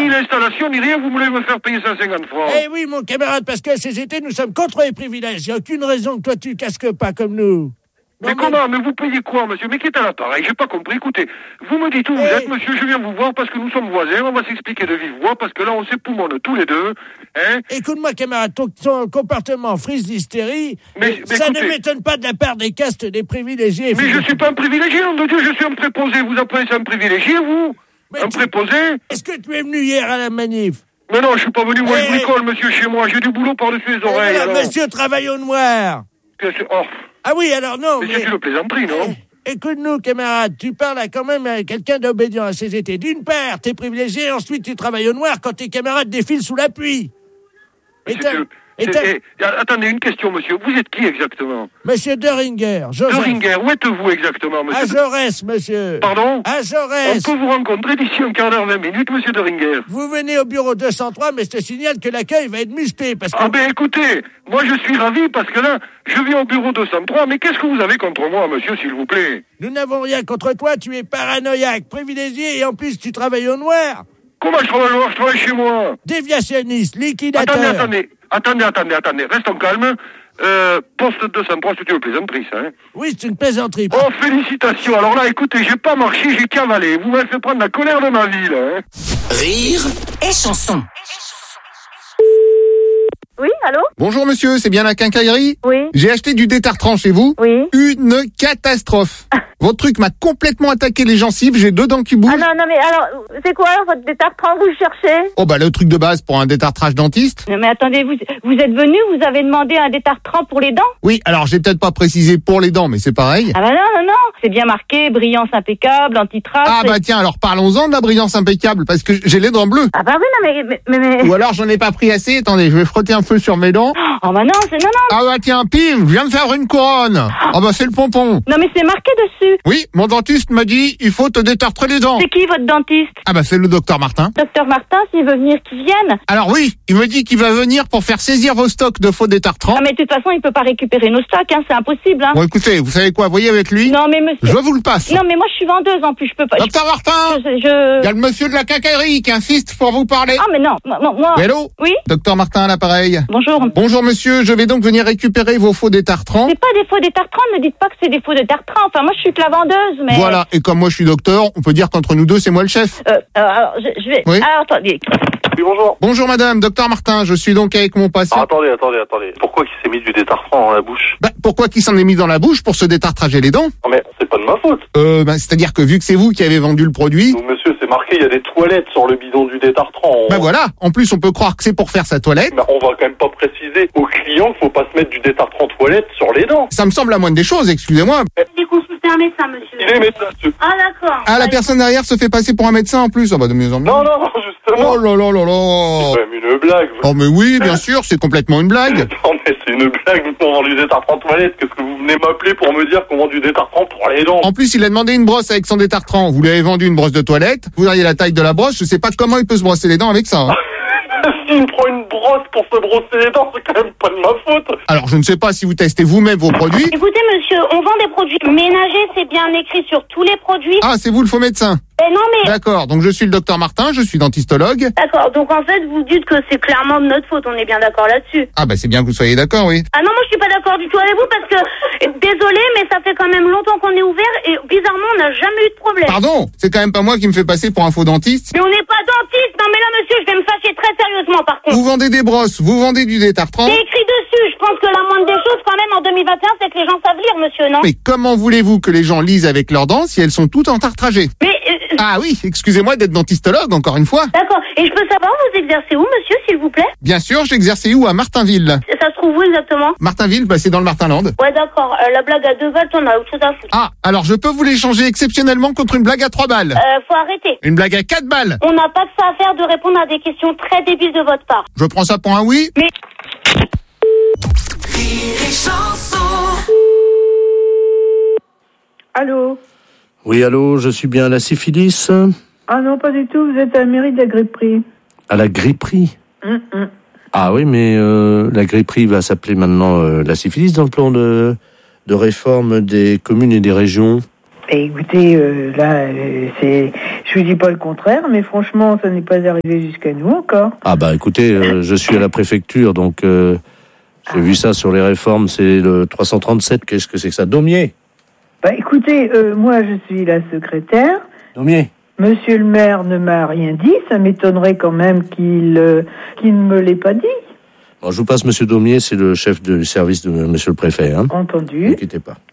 ni l'installation, ni rien, vous voulez me faire payer 150 francs. Eh oui, mon camarade, parce qu'à CGT, nous sommes contre les privilèges. Il n'y a aucune raison que toi, tu casques pas comme nous. Mais comment? Mais vous payez quoi, monsieur? Mais qui est à l'appareil? J'ai pas compris. Écoutez, vous me dites où vous êtes, monsieur, je viens vous voir parce que nous sommes voisins, on va s'expliquer de vive voix parce que là, on s'époumonne tous les deux, hein? Écoute-moi, camarade, ton comportement frise d'hystérie, ça écoutez, ne m'étonne pas de la part des castes des privilégiés. Mais je suis pas un privilégié, nom de Dieu, je suis un préposé. Vous appelez ça un privilégié, vous? Un préposé? Est-ce que tu es venu hier à la manif? Mais non, je suis pas venu, moi je bricole, monsieur, chez moi, j'ai du boulot par-dessus les oreilles, alors. Monsieur travaille au noir. Ah oui, alors non, mais... c'est une plaisanterie, non? Écoute-nous, camarade, tu parles quand même à quelqu'un d'obédiant à CGT. D'une part, t'es privilégié, ensuite tu travailles au noir quand tes camarades défilent sous la pluie. Attendez, une question, monsieur. Vous êtes qui exactement? Monsieur Deringer. Deringer, où êtes-vous exactement, monsieur? À Jaurès, monsieur. Pardon? À Jaurès. On peut vous rencontrer d'ici un quart d'heure, 20 minutes, monsieur Deringer. Vous venez au bureau 203, mais je te signale que l'accueil va être musclé, parce que... Ah ben écoutez, moi je suis ravi, parce que là, je viens au bureau 203, mais qu'est-ce que vous avez contre moi, monsieur, s'il vous plaît? Nous n'avons rien contre toi, tu es paranoïaque, privilégié, et en plus tu travailles au noir. Comment je travaille au noir? Je travaille chez moi. Déviationniste, liquidateur. Attendez, restons calmes. Poste 203, c'est une plaisanterie, ça, hein? Oui, c'est une plaisanterie. Oh, félicitations. Alors là, écoutez, j'ai pas marché, j'ai cavalé. Vous m'avez fait prendre la colère de ma vie, là, hein? Rire et chanson. Oui, allô? Bonjour monsieur, c'est bien la quincaillerie? Oui. J'ai acheté du détartrant chez vous. Oui. Une catastrophe. Votre truc m'a complètement attaqué les gencives, j'ai 2 dents qui bougent. Ah non, mais alors, c'est quoi votre détartrant vous cherchez? Oh bah le truc de base pour un détartrage dentiste. Non mais attendez, vous êtes venu, vous avez demandé un détartrant pour les dents? Oui, alors j'ai peut-être pas précisé pour les dents, mais c'est pareil. Ah bah non, c'est bien marqué, brillance impeccable, anti-trace. Ah bah tiens, alors parlons-en de la brillance impeccable, parce que j'ai les dents bleues. Ah bah oui, non mais... Ou alors j'en ai pas pris assez, attendez, je vais frotter un peu sur mes dents. Oh bah non, non. Ah bah tiens, pim, je viens de faire une couronne. Ah bah c'est le pompon. Non mais c'est marqué dessus. Oui, mon dentiste m'a dit, il faut te détartrer les dents. C'est qui votre dentiste? Ah bah c'est le docteur Martin. Docteur Martin, s'il veut venir, qu'il vienne. Alors oui, il me dit qu'il va venir pour faire saisir vos stocks de faux détartrants. Ah mais de toute façon, il peut pas récupérer nos stocks, hein, c'est impossible, hein. Bon écoutez, vous savez quoi, voyez avec lui. Non mais monsieur... Je vous le passe. Non mais moi je suis vendeuse en plus, je peux pas... Docteur Martin, il y a le monsieur de la quincaillerie qui insiste pour vous parler. Ah mais non, moi... Hello? Oui? Docteur Martin à l'appareil. Bonjour. Bonjour monsieur, je vais donc venir récupérer vos faux détartrants. C'est pas des faux détartrants, ne dites pas que c'est des faux détartrants. Enfin moi je suis que la vendeuse, mais... Voilà, et comme moi je suis docteur, on peut dire qu'entre nous deux c'est moi le chef. Alors je vais... Oui. Alors attendez... Oui, bonjour. Bonjour madame, docteur Martin, je suis donc avec mon patient. Attendez. Pourquoi il s'est mis du détartrant dans la bouche? Pourquoi qu'il s'en est mis dans la bouche pour se détartrager les dents? Non mais c'est pas de ma faute. C'est-à-dire que vu que c'est vous qui avez vendu le produit... Donc, monsieur, c'est marqué, il y a des toilettes sur le bidon du détartrant. Voilà, en plus on peut croire que c'est pour faire sa toilette. Mais on va quand même pas préciser aux clients qu'il faut pas se mettre du détartrant toilette sur les dents. Ça me semble la moindre des choses, excusez-moi. J'ai consulté un médecin, monsieur. Il est médecin, monsieur. Ah d'accord. Ah, la personne derrière se fait passer pour un médecin en plus. Ah bah de mieux en mieux. Non, justement. Oh là là là là. C'est quand même une blague. Oh mais oui, bien sûr, c'est complètement une blague. Non mais c'est une blague, vous vendre du détartrant toilette. Qu'est-ce que vous venez m'appeler pour me dire qu'on vend du détartrant pour les dents? En plus, il a demandé une brosse avec son détartrant. Vous lui avez vendu une brosse de toilette. Vous voyez la taille de la brosse. Je sais pas comment il peut se brosser les dents avec ça. Hein. S'il me prend une brosse pour se brosser les dents, c'est quand même pas de ma faute. Alors, je ne sais pas si vous testez vous-même vos produits. Écoutez monsieur, on vend des produits ménagers, c'est bien écrit sur tous les produits. Ah, c'est vous le faux médecin. Non mais... D'accord, donc je suis le docteur Martin, je suis dentistologue. D'accord, donc en fait vous dites que c'est clairement de notre faute, on est bien d'accord là-dessus. Ah bah c'est bien que vous soyez d'accord, oui. Ah non, moi je suis pas d'accord du tout avec vous parce que, désolé, mais ça fait quand même longtemps qu'on est ouvert et bizarrement on n'a jamais eu de problème. Pardon, c'est quand même pas moi qui me fais passer pour un faux dentiste. Mais on n'est pas dentiste, non mais là monsieur, je vais me fâcher très sérieusement par contre. Vous vendez des brosses, vous vendez du détartrant. C'est écrit dessus, je pense que la moindre des choses quand même en 2021 c'est que les gens savent lire monsieur, non? Mais comment voulez-vous que les gens lisent avec leurs dents si elles sont toutes entartragées? Mais... Ah oui, excusez-moi d'être dentistologue, encore une fois. D'accord, et je peux savoir vous exercez où monsieur, s'il vous plaît? Bien sûr, j'exerçais où? À Martinville. Ça se trouve où exactement? Martinville, bah c'est dans le Martinland. Ouais d'accord, la blague à 2 balles, on a autre chose à foutre. Ah, alors je peux vous l'échanger exceptionnellement contre une blague à 3 balles. Faut arrêter. Une blague à 4 balles. On n'a pas que ça à faire de répondre à des questions très débiles de votre part. Je prends ça pour un oui. Mais... Rire et chanson. Allô? Oui, allô, je suis bien à la syphilis? Ah non, pas du tout, vous êtes à la mairie de la Gripperie. À la Gripperie? Ah oui, mais la Gripperie va s'appeler maintenant la syphilis dans le plan de réforme des communes et des régions. Et écoutez, je vous dis pas le contraire, mais franchement, ça n'est pas arrivé jusqu'à nous encore. Ah bah écoutez, je suis à la préfecture, donc j'ai vu ça sur les réformes, c'est le 337, qu'est-ce que c'est que ça? Daumier? Bah écoutez, moi je suis la secrétaire. Daumier? Monsieur le maire ne m'a rien dit, ça m'étonnerait quand même qu'il ne me l'ait pas dit. Bon, je vous passe Monsieur Daumier, c'est le chef du service de Monsieur le Préfet. Hein. Entendu. Ne quittez pas.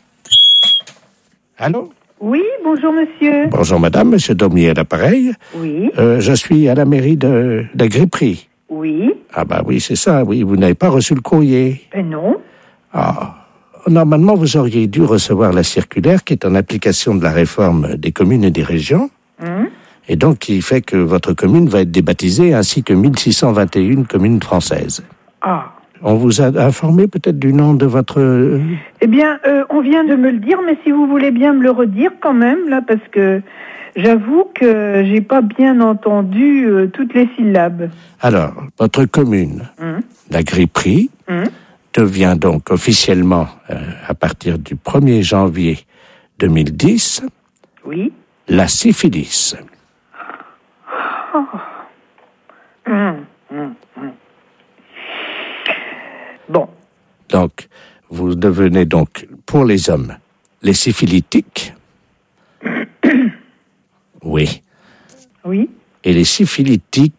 Allô? Oui, bonjour monsieur. Bonjour madame, Monsieur Daumier à l'appareil. Oui. Je suis à la mairie de la Gripperie. Oui. Ah bah oui, c'est ça, oui, vous n'avez pas reçu le courrier. Non. Ah, normalement vous auriez dû recevoir la circulaire qui est en application de la réforme des communes et des régions. Et donc qui fait que votre commune va être débaptisée ainsi que 1621 communes françaises. Ah. On vous a informé peut-être du nom de votre... Eh bien, on vient de me le dire, mais si vous voulez bien me le redire quand même, là, parce que j'avoue que j'ai pas bien entendu toutes les syllabes. Alors, votre commune, la Gripperie, devient donc officiellement, à partir du 1er janvier 2010, Oui. la syphilis. Bon. Donc, vous devenez donc, pour les hommes, les syphilitiques. Oui. Oui. Et les syphilitiques,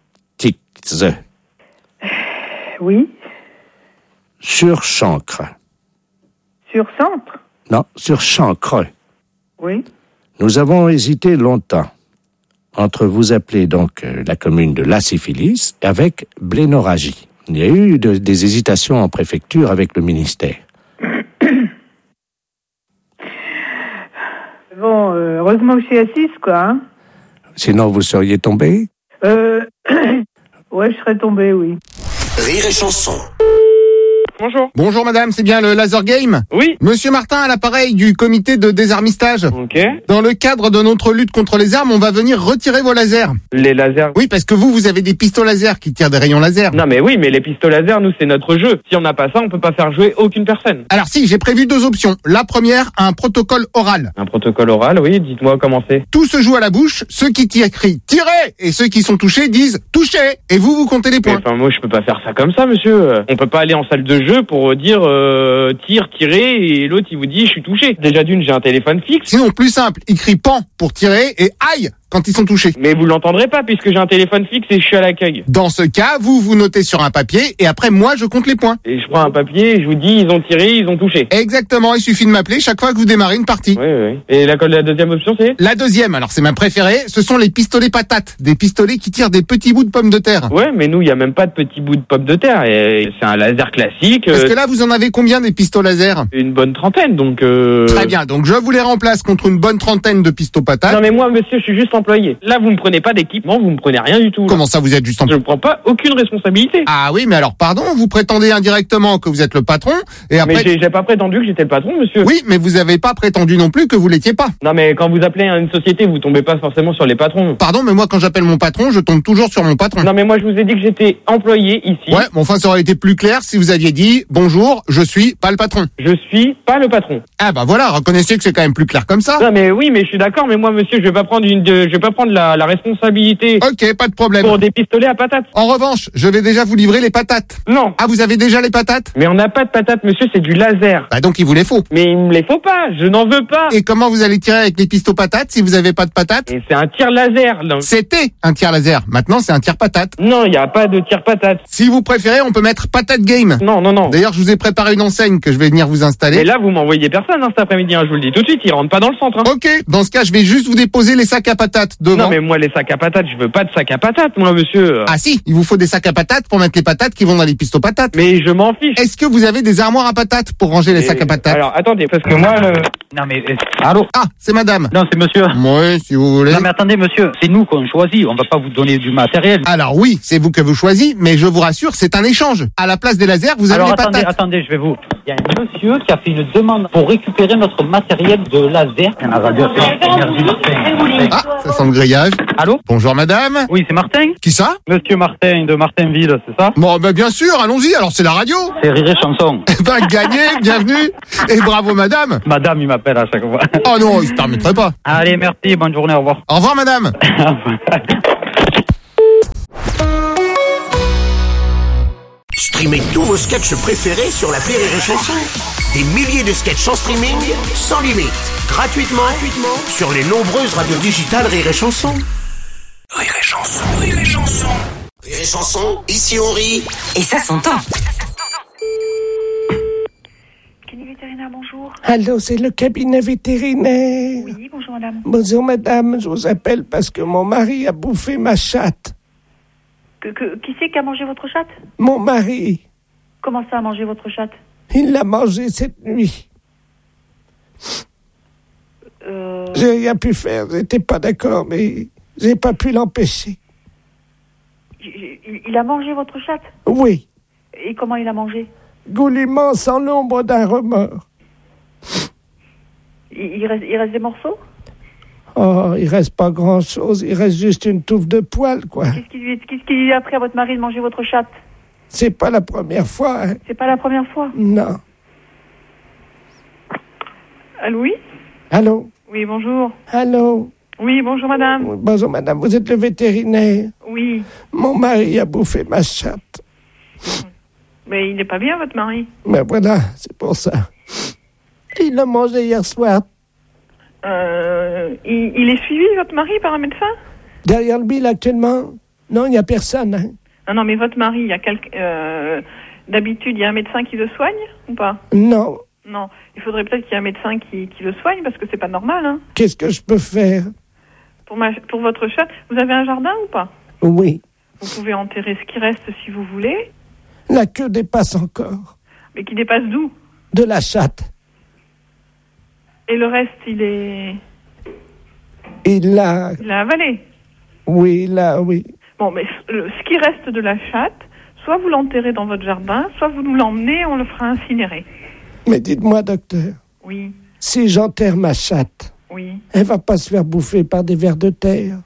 Oui. sur chancre. Sur centre. Non, sur chancre. Oui. Nous avons hésité longtemps entre vous appeler donc la commune de la syphilis avec blénorragie. Il y a eu des hésitations en préfecture avec le ministère. Bon, heureusement que je suis assise, quoi. Hein. Sinon, vous seriez tombé? Ouais, je serais tombée, oui. Rire et chanson. Bonjour. Bonjour madame, c'est bien le laser game? Oui. Monsieur Martin à l'appareil du comité de désarmistage. Ok. Dans le cadre de notre lutte contre les armes, on va venir retirer vos lasers. Les lasers. Oui, parce que vous avez des pistolets laser qui tirent des rayons laser. Non mais oui, mais les pistolets laser, nous c'est notre jeu. Si on n'a pas ça, on peut pas faire jouer aucune personne. Alors si, j'ai prévu 2 options. La première, un protocole oral. Un protocole oral, oui, dites-moi comment c'est. Tout se joue à la bouche, ceux qui tirent crient « Tirez !» et ceux qui sont touchés disent « Touchez !» et vous comptez les Mais points. enfin, moi je peux pas faire ça comme ça, monsieur. On peut pas aller en salle de jeu pour dire tire, tirer, et l'autre il vous dit je suis touché. Déjà d'une, j'ai un téléphone fixe. Sinon, plus simple, ils crient « Pan !» pour tirer et « Aïe !» quand ils sont touchés. Mais vous l'entendrez pas puisque j'ai un téléphone fixe et je suis à l'accueil. Dans ce cas, vous notez sur un papier et après moi je compte les points. Et je prends un papier et je vous dis ils ont tiré, ils ont touché. Exactement, il suffit de m'appeler chaque fois que vous démarrez une partie. Oui, oui. Et la deuxième option c'est? La deuxième, alors c'est ma préférée, ce sont les pistolets patates. Des pistolets qui tirent des petits bouts de pommes de terre. Ouais, mais nous il y a même pas de petits bouts de pommes de terre. Et c'est un laser classique. Parce que là, vous en avez combien des pistolets laser? Une bonne trentaine, donc. Très bien, donc je vous les remplace contre une bonne trentaine de pistolets patates. Non mais moi monsieur, je suis juste employé. Là vous me prenez pas d'équipement, vous me prenez rien du tout. Là. Comment ça, vous êtes juste Je ne prends pas aucune responsabilité. Ah oui, mais alors pardon, vous prétendez indirectement que vous êtes le patron et après... Mais j'ai pas prétendu que j'étais le patron, monsieur. Oui, mais vous avez pas prétendu non plus que vous l'étiez pas. Non mais quand vous appelez une société, vous tombez pas forcément sur les patrons. Pardon, mais moi quand j'appelle mon patron, je tombe toujours sur mon patron. Non mais moi je vous ai dit que j'étais employé ici. Ouais, mais enfin ça aurait été plus clair si vous aviez dit « Bonjour, je suis pas le patron ». Je suis pas le patron. Ah bah voilà, reconnaissez que c'est quand même plus clair comme ça. Non mais oui, mais je suis d'accord, mais moi monsieur, je vais pas prendre la responsabilité Ok, pas de problème. pour des pistolets à patates. En revanche, je vais déjà vous livrer les patates. Non. Ah, vous avez déjà les patates? Mais on n'a pas de patates, monsieur, c'est du laser. Bah donc il vous les faut. Mais il me les faut pas, je n'en veux pas. Et comment vous allez tirer avec les pistolets patates si vous avez pas de patates? Et c'est un tir laser. Là. C'était un tir laser. Maintenant, c'est un tir patate. Non, il n'y a pas de tir patate. Si vous préférez, on peut mettre patate game. Non, non, non. D'ailleurs, je vous ai préparé une enseigne que je vais venir vous installer. Mais là, vous m'envoyez personne cet après-midi, je vous le dis tout de suite, ils rentrent pas dans le centre. Ok, dans ce cas, je vais juste vous déposer les sacs à patates devant. Non, mais moi, les sacs à patates, je veux pas de sacs à patates, moi, monsieur. Ah si, il vous faut des sacs à patates pour mettre les patates qui vont dans les pistolets patates. Mais je m'en fiche. Est-ce que vous avez des armoires à patates pour ranger les sacs à patates? Alors, attendez, parce que moi, Non mais, allô? Ah, c'est madame. Non, c'est monsieur. Oui, si vous voulez. Non mais attendez monsieur, c'est nous qu'on choisit, on va pas vous donner du matériel. Alors oui, c'est vous que vous choisissez, mais je vous rassure, c'est un échange. À la place des lasers, vous avez Alors les patates. attendez, je vais vous... Il y a un monsieur qui a fait une demande pour récupérer notre matériel de laser. Un radiateur, énergie. Ah, Ça sent le grillage. Allô? Bonjour madame. Oui, c'est Martin. Qui ça? Monsieur Martin de Martinville, c'est ça? Bon, ben bien sûr, allons-y, alors c'est la radio. C'est Rire et Chanson. Ben gagné, bienvenue. Et bravo madame. Madame, il m'appelle à chaque fois. Oh non, il se permettrait pas. Allez, merci, bonne journée, au revoir. Au revoir madame. Streamez tous vos sketchs préférés sur l'appli Rire et Chanson. Des milliers de sketchs en streaming, sans limite, gratuitement sur les nombreuses radios digitales Rire et Chanson. Rire et Chanson, Rire et Chanson. Rire et Chanson, ici on rit. Et ça s'entend. Cabinet vétérinaire, bonjour. Allô, c'est le cabinet vétérinaire. Oui, bonjour madame. Bonjour madame, je vous appelle parce que mon mari a bouffé ma chatte. Qui c'est qui a mangé votre chatte? Mon mari, Comment ça a mangé votre chatte? il l'a mangé cette nuit. J'ai rien pu faire, j'étais pas d'accord, mais j'ai pas pu l'empêcher. Il a mangé votre chatte? Oui, Et comment il a mangé? goulûment sans l'ombre d'un remords. Il reste des morceaux? Oh, il reste pas grand-chose, il reste juste une touffe de poils, quoi. Qu'est-ce qui a appris à votre mari de manger votre chatte? C'est pas la première fois, hein. C'est pas la première fois? Non. Allô, oui? Allô? Oui, bonjour. Allô? Oui, bonjour madame. Bonjour madame, vous êtes le vétérinaire? Oui. Mon mari a bouffé ma chatte. Mais il n'est pas bien, votre mari? Mais voilà, c'est pour ça. Il l'a mangé hier soir. Il est suivi, votre mari, par un médecin? Derrière le bill actuellement? Non, il n'y a personne. Hein. Non, mais votre mari, il y a d'habitude, il y a un médecin qui le soigne ou pas? Non. Non, il faudrait peut-être qu'il y ait un médecin qui le soigne parce que c'est pas normal. Hein. Qu'est-ce que je peux faire? Pour votre chat, vous avez un jardin ou pas? Oui. Vous pouvez enterrer ce qui reste si vous voulez. La queue dépasse encore. Mais qui dépasse d'où? De la chatte. Et le reste, il est... Il l'a... Il l'a avalé? Oui, là, oui. Bon, mais ce qui reste de la chatte, soit vous l'enterrez dans votre jardin, soit vous nous l'emmenez et on le fera incinérer. Mais dites-moi, docteur. Oui. Si j'enterre ma chatte, Oui. elle va pas se faire bouffer par des vers de terre?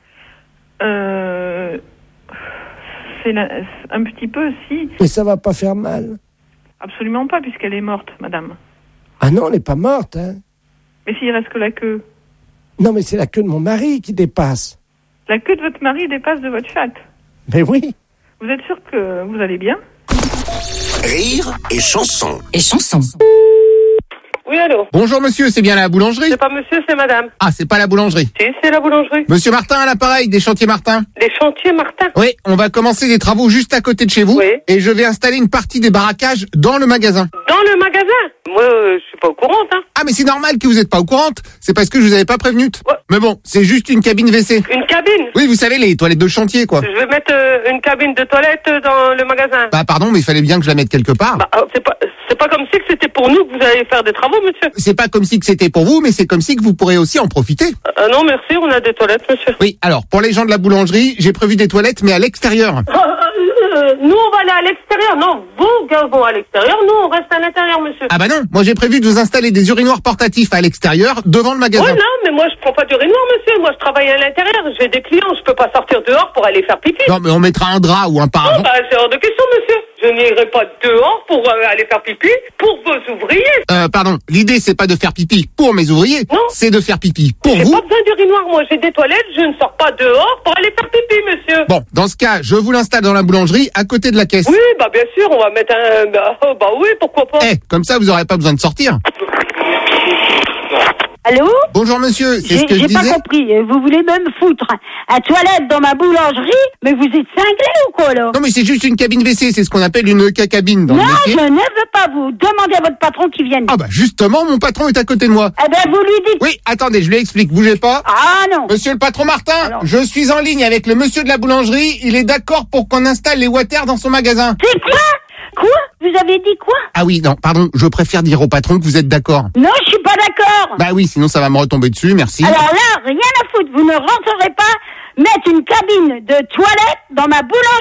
C'est un petit peu, si. Mais ça va pas faire mal? Absolument pas, puisqu'elle est morte, madame. Ah non, elle n'est pas morte, hein. Mais s'il reste que la queue? Non, mais c'est la queue de mon mari qui dépasse. La queue de votre mari dépasse de votre chatte? Mais oui. Vous êtes sûr que vous allez bien? Rire et Chanson. Et Chanson. Oui, allô? Bonjour monsieur, c'est bien la boulangerie? C'est pas monsieur, c'est madame. Ah, c'est pas la boulangerie. Si, c'est la boulangerie. Monsieur Martin à l'appareil, des chantiers Martin. Les chantiers Martin? Oui, on va commencer des travaux juste à côté de chez vous. Oui. Et je vais installer une partie des barracages dans le magasin. Dans le magasin? Moi, je suis pas au courant, hein. Ah, mais c'est normal que vous n'êtes pas au courant. C'est parce que je vous avais pas prévenu. Ouais. Mais bon, c'est juste une cabine WC. Une cabine? Oui, vous savez, les toilettes de chantier, quoi. Je vais mettre une cabine de toilette dans le magasin. Bah, pardon, mais il fallait bien que je la mette quelque part. Bah, c'est pas comme si que c'était pour nous que vous allez faire des travaux, monsieur. C'est pas comme si que c'était pour vous, mais c'est comme si que vous pourrez aussi en profiter. Non, merci, on a des toilettes, monsieur. Oui, alors, pour les gens de la boulangerie, j'ai prévu des toilettes, mais à l'extérieur. Nous, on va aller à l'extérieur. Non, vous, gars, vont à l'extérieur. Nous, on reste à l'intérieur, monsieur. Ah bah non, moi j'ai prévu de vous installer des urinoirs portatifs à l'extérieur, devant le magasin. Ouais, non, mais moi, je prends pas d'urinoir, monsieur. Moi, je travaille à l'intérieur. J'ai des clients. Je peux pas sortir dehors pour aller faire pipi. Non, mais on mettra un drap ou un paravent. Non, bah, c'est hors de question, monsieur. Je n'irai pas dehors pour aller faire pipi pour vos ouvriers. Pardon, l'idée c'est pas de faire pipi pour mes ouvriers, non, c'est de faire pipi pour j'ai vous. Pas besoin d'urinoir, moi j'ai des toilettes, je ne sors pas dehors pour aller faire pipi, monsieur. Bon, dans ce cas, je vous l'installe dans la boulangerie, à côté de la caisse. Oui, bah bien sûr, on va mettre un... Bah oui, pourquoi pas. Comme ça vous aurez pas besoin de sortir. Allô? Bonjour monsieur, c'est ce que je disais. J'ai pas compris, vous voulez même foutre à toilette dans ma boulangerie? Mais vous êtes cinglé ou quoi là? Non mais c'est juste une cabine WC, c'est ce qu'on appelle une cacabine dans non, le métier. Non, je ne veux pas, vous demandez à votre patron qui vienne. Ah bah justement, mon patron est à côté de moi. Eh ben vous lui dites... Oui, attendez, je lui explique, bougez pas. Ah non. Monsieur le patron Martin, alors, je suis en ligne avec le monsieur de la boulangerie, il est d'accord pour qu'on installe les water dans son magasin. C'est quoi? Quoi? Vous avez dit quoi? Ah oui, non, pardon, je préfère dire au patron que vous êtes d'accord. Non, je suis pas d'accord. Bah oui, sinon ça va me retomber dessus, merci. Alors là, rien à foutre, vous ne rentrerez pas mettre une cabine de toilette dans ma boulangerie.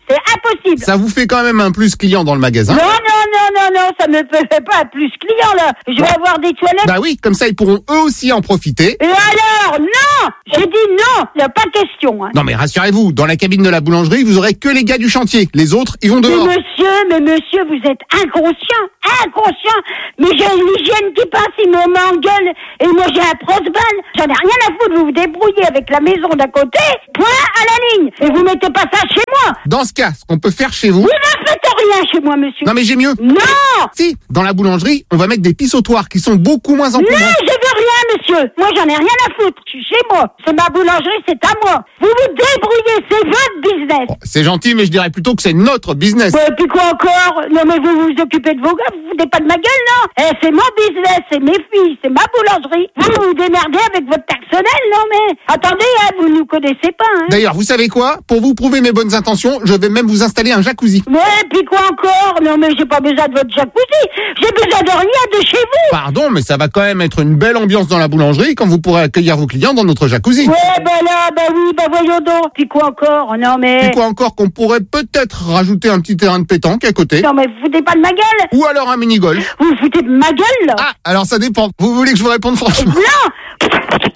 C'est impossible. Ça vous fait quand même un plus client dans le magasin. Non, ça me fait pas plus client, là. Je vais avoir des toilettes. Bah oui, comme ça, ils pourront eux aussi en profiter. Et alors, non! J'ai dit non, il n'y a pas question, hein. Non mais rassurez-vous, dans la cabine de la boulangerie, vous aurez que les gars du chantier. Les autres, ils vont dehors. Mais monsieur, vous êtes inconscient. Mais j'ai l'hygiène qui passe, il m'engueule. Et moi, j'ai un prose-balle. J'en ai rien à foutre, vous vous débrouillez avec la maison d'à côté. Point à la ligne. Et vous mettez pas ça chez moi. Dans ce cas, ce qu'on peut faire chez vous... Vous ne faites rien chez moi, monsieur. Non mais j'ai mieux. Non! Si, dans la boulangerie, on va mettre des pissotoires qui sont beaucoup moins encombrants. Non, je veux rien, monsieur. Moi, j'en ai rien à foutre. Je suis chez moi. C'est ma boulangerie, c'est à moi. Vous vous débrouillez, c'est votre business. Bon, c'est gentil, mais je dirais plutôt que c'est notre business. Et puis quoi encore? Non, mais vous vous occupez de vos gars, vous foutez pas de ma gueule, non? C'est mon business, c'est mes filles, c'est ma boulangerie. Vous vous démerdez avec votre personnel, non mais... Attendez, hein, vous nous connaissez pas, hein. D'ailleurs, vous savez quoi? Pour vous prouver mes bonnes intentions, je vais même vous installer un jacuzzi. Ouais, puis quoi encore? Non, mais j'ai pas besoin de votre jacuzzi. J'ai besoin de rien de chez vous. Pardon, mais ça va quand même être une belle ambiance dans la boulangerie quand vous pourrez accueillir vos clients dans notre jacuzzi. Ouais, voyons donc. Puis quoi encore? Non, mais... Puis quoi encore qu'on pourrait peut-être rajouter un petit terrain de pétanque à côté. Non, mais vous foutez pas de ma gueule. Ou alors un mini-golf. Vous foutez de ma gueule, là. Ah, alors ça dépend. Vous voulez que je vous réponde franchement? Non.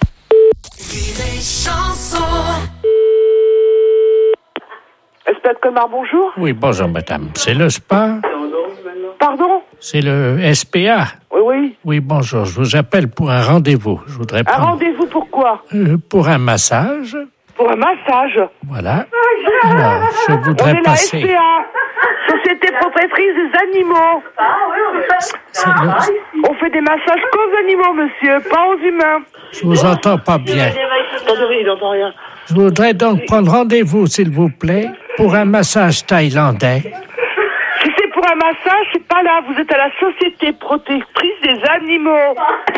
Spa de Colmar, bonjour. Oui, bonjour, madame. C'est le spa? Pardon? C'est le SPA? Oui. Oui, bonjour. Je vous appelle pour un rendez-vous. Je voudrais Un rendez-vous pourquoi? Pour un massage. Pour un massage? Voilà. Alors, je voudrais passer... On est la SPA, Société Protectrice des Animaux. On fait des massages qu'aux animaux, monsieur, pas aux humains. Je vous entends pas bien. Attendez, il n'entend rien. Je voudrais donc prendre rendez-vous, s'il vous plaît, pour un massage thaïlandais. Si c'est pour un massage, c'est pas là. Vous êtes à la Société Protectrice des Animaux.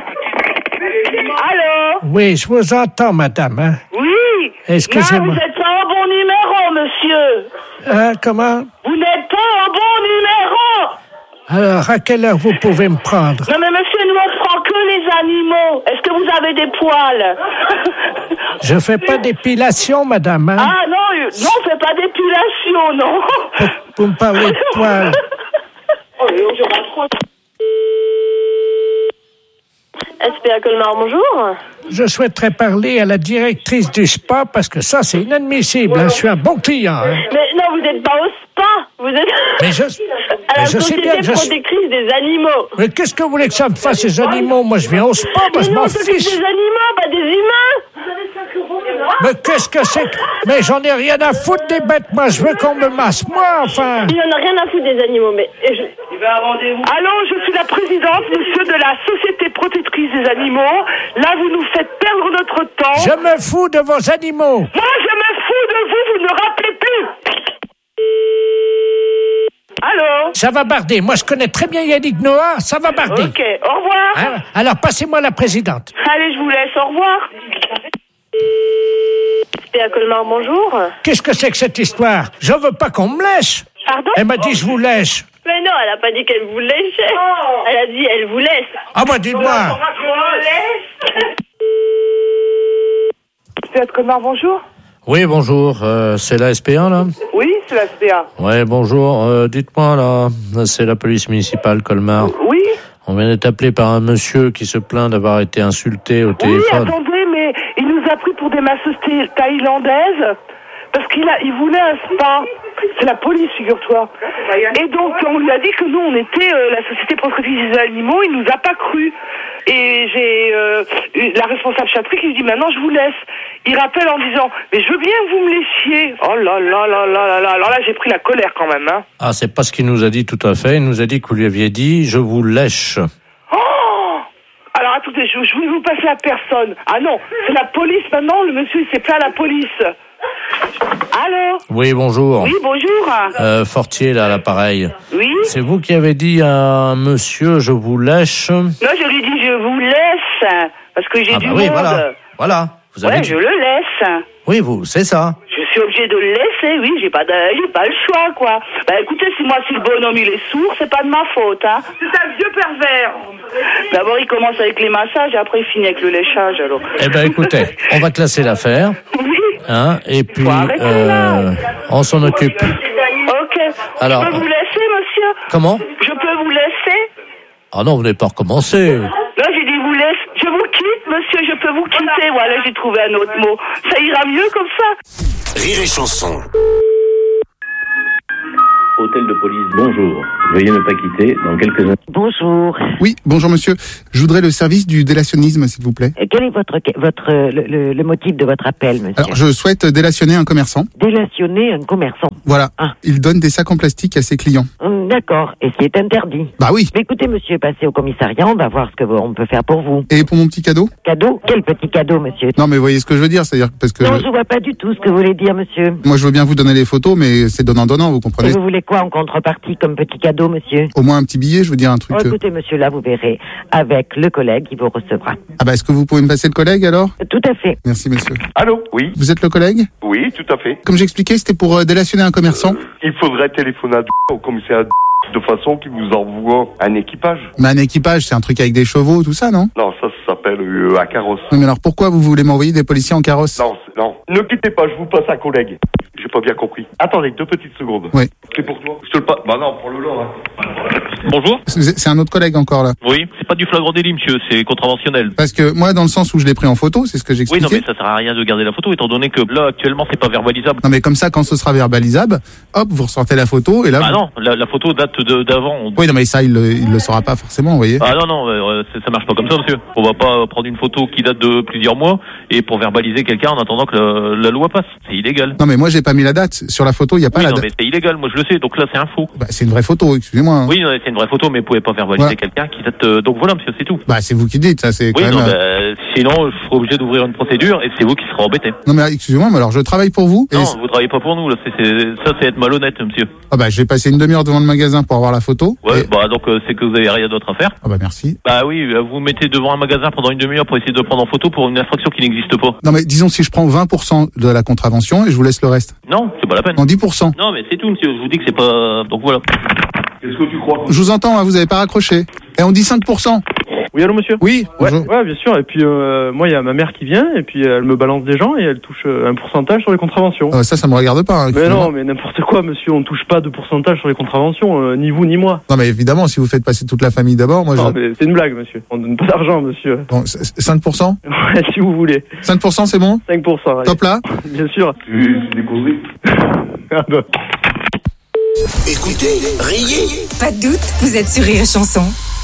Allô? Oui, je vous entends, madame. Hein? Oui. Excusez-moi. Non, vous n'êtes pas au bon numéro, monsieur. Comment? Vous n'êtes pas au bon numéro. Alors, à quelle heure vous pouvez me prendre? Non, mais monsieur, nous, on prend que les animaux. Est-ce que vous avez des poils? Je fais pas d'épilation, madame. Hein? Ah, non, on fait pas d'épilation, non. Vous me parlez de poils. SPA Colmar, bonjour. Je souhaiterais parler à la directrice du spa parce que ça, c'est inadmissible. Hein. Je suis un bon client. Hein. Mais non, vous n'êtes pas au spa. Vous êtes mais je à la sais Société bien que Protectrice des Animaux. Mais qu'est-ce que vous voulez que ça me fasse, ces animaux? Moi, je viens au spa, moi, je m'en fiche. Des animaux, pas des humains. Mais qu'est-ce que c'est que... Mais j'en ai rien à foutre des bêtes, moi. Je veux qu'on me masse, moi, enfin. Il n'en a rien à foutre des animaux, mais... Il va à rendez-vous. Allô, je suis la présidente, monsieur, de la Société Protectrice des Animaux. Là, vous nous faites perdre notre temps. Je me fous de vos animaux. Moi, je me fous de vous, vous ne rappelez plus. Allô? Ça va barder. Moi, je connais très bien Yannick Noah. Ça va barder. Ok, au revoir. Hein? Alors, passez-moi la présidente. Allez, je vous laisse. Au revoir. SPA Colmar, bonjour. Qu'est-ce que c'est que cette histoire? Je veux pas qu'on me lèche. Pardon? Elle m'a dit je vous lèche. Mais non, elle a pas dit qu'elle vous lèchait. Elle a dit elle vous laisse. Ah bah dites-moi. SPA de Colmar, bonjour. Oui, bonjour. C'est la SPA, là? Oui, c'est la SPA. Ouais, bonjour. Dites-moi, là, c'est la police municipale Colmar. Oui. On vient d'être appelé par un monsieur qui se plaint d'avoir été insulté au téléphone. Oui, attendez, mais il nous a pris pour des masseuses thaïlandaises parce qu'il voulait un spa. C'est la police, figure-toi. Et donc, on lui a dit que nous, on était la Société Protectrice des Animaux. Il nous a pas cru. Et j'ai la responsable châterie qui lui dit maintenant je vous laisse. Il rappelle en disant mais je veux bien que vous me laissiez. Oh là là là là là là. Alors là j'ai pris la colère quand même. Hein. Ah, c'est pas ce qu'il nous a dit tout à fait. Il nous a dit que vous lui aviez dit je vous lèche. Oh. Alors attendez, je vais vous passer à personne. Ah non, c'est la police maintenant. Le monsieur il s'est plaint à la police. Allô? Oui, bonjour. Oui, bonjour. Fortier, là, à l'appareil. Oui? C'est vous qui avez dit à un monsieur, je vous lèche? Non, je lui dis, je vous laisse, parce que j'ai du oui, monde. Voilà. Vous avez dit... je le laisse. Oui, c'est ça. Je suis obligé de le laisser, oui, j'ai pas le choix, quoi. Bah écoutez, si le bonhomme il est sourd, c'est pas de ma faute, hein. C'est un vieux pervers. D'abord, il commence avec les massages, et après il finit avec le léchage, alors. Eh ben, écoutez, on va classer l'affaire. Oui. Hein, et puis, on s'en occupe. Alors, je peux vous laisser, monsieur? Comment? Je peux vous laisser? Ah non, vous n'avez pas recommencé. Là, j'ai dit vous laisse. Je vous quitte, monsieur, je peux vous quitter. Voilà, j'ai trouvé un autre mot. Ça ira mieux comme ça. Rire et Chanson. Hôtel de police, bonjour. Veuillez ne pas quitter dans quelques instants. Bonjour. Oui, bonjour monsieur. Je voudrais le service du délationnisme, s'il vous plaît. Quel est le motif de votre appel, monsieur? Alors, je souhaite délationner un commerçant. Délationner un commerçant. Voilà. Il donne des sacs en plastique à ses clients. D'accord. Et c'est interdit. Bah oui. Mais écoutez, monsieur, passez au commissariat, on va voir ce on peut faire pour vous. Et pour mon petit cadeau? Cadeau? Quel petit cadeau, monsieur? Non, mais vous voyez ce que je veux dire, c'est-à-dire parce que... Non, je vois pas du tout ce que vous voulez dire, monsieur. Moi, je veux bien vous donner les photos, mais c'est donnant-donnant, vous comprenez? Et vous voulez quoi en contrepartie comme petit cadeau, monsieur? Au moins un petit billet, je veux dire un truc... Écoutez, monsieur, là, vous verrez avec le collègue qui vous recevra. Ah bah, est-ce que vous pouvez me passer le collègue, alors? Tout à fait. Merci, monsieur. Allô? Oui. Vous êtes le collègue? Oui, tout à fait. Comme j'expliquais, c'était pour délationner un commerçant. Il faudrait téléphoner au commissariat de façon qu'il vous envoie un équipage. Mais un équipage, c'est un truc avec des chevaux, tout ça, non? Non, ça s'appelle un carrosse. Oui, mais alors pourquoi vous voulez m'envoyer des policiers en carrosse? Non. Ne quittez pas, je vous passe un collègue. J'ai pas bien compris. Attendez, 2 petites secondes. Oui. C'est pour toi? Je te le passe. Bah non, pour le lot, hein. Bonjour. C'est un autre collègue encore, là. Oui, c'est pas du flagrant délit, monsieur, c'est contraventionnel. Parce que moi, dans le sens où je l'ai pris en photo, c'est ce que Oui, j'expliquais. non, mais ça sert à rien de garder la photo, étant donné que là, actuellement, c'est pas verbalisable. Non, mais comme ça, quand ce sera verbalisable, hop, vous ressortez la photo, et là... Ah non, la photo date d'avant. Oui, non, mais ça, il le saura pas forcément, vous voyez. Ah non, ça marche pas comme ça, monsieur. On va pas prendre une photo qui date de plusieurs mois, et pour verbaliser quelqu'un en attendant que la loi passe. C'est illégal. Non, mais moi, j'ai pas mis la date. Sur la photo, il y a pas la non, date. mais c'est illégal, moi je le sais, donc là, c'est un faux. Bah, c'est une vraie photo, excusez-moi. Oui, c'est une vraie photo, mais vous pouvez pas verbaliser quelqu'un qui date... Donc voilà, monsieur, c'est tout. Bah, c'est vous qui dites, ça, c'est quand Oui, même... non, sinon, je serai obligé d'ouvrir une procédure, et c'est vous qui serez embêté. Non, mais excusez-moi, mais alors, je travaille pour vous. Non, vous travaillez pas pour nous, là, ça, c'est être malhonnête, monsieur. Ah bah, je vais passer une demi-heure devant le magasin pour avoir la photo. Ouais, bah, donc, c'est que vous avez rien d'autre à faire. Ah bah, merci. Bah oui, vous mettez devant un magasin pendant une demi-heure pour essayer de prendre en photo pour une infraction qui n'existe pas. Non, mais disons, si je prends 20% de la contravention et je vous laisse le reste. Non, c'est pas la peine. En 10%. Non, mais c'est tout, monsieur, je vous dis que c'est pas... Donc voilà. Qu'est-ce que tu crois? Je vous entends, hein, vous avez pas raccroché. Et on dit 5%. Oui, allô, monsieur? Oui, bonjour. Ouais, bien sûr. Et puis, moi, il y a ma mère qui vient, et puis elle me balance des gens, et elle touche un pourcentage sur les contraventions. Ça me regarde pas. Hein, mais non, mais n'importe quoi, monsieur. On ne touche pas de pourcentage sur les contraventions, ni vous, ni moi. Non, mais évidemment, si vous faites passer toute la famille d'abord, moi non, mais c'est une blague, monsieur. On donne pas d'argent, monsieur. Bon, 5%? Ouais, si vous voulez. 5%, c'est bon? 5%, allez. Top là? Bien sûr. C'est des causeries. Écoutez, riez. Pas de doute, vous êtes sur Rire et Chanson.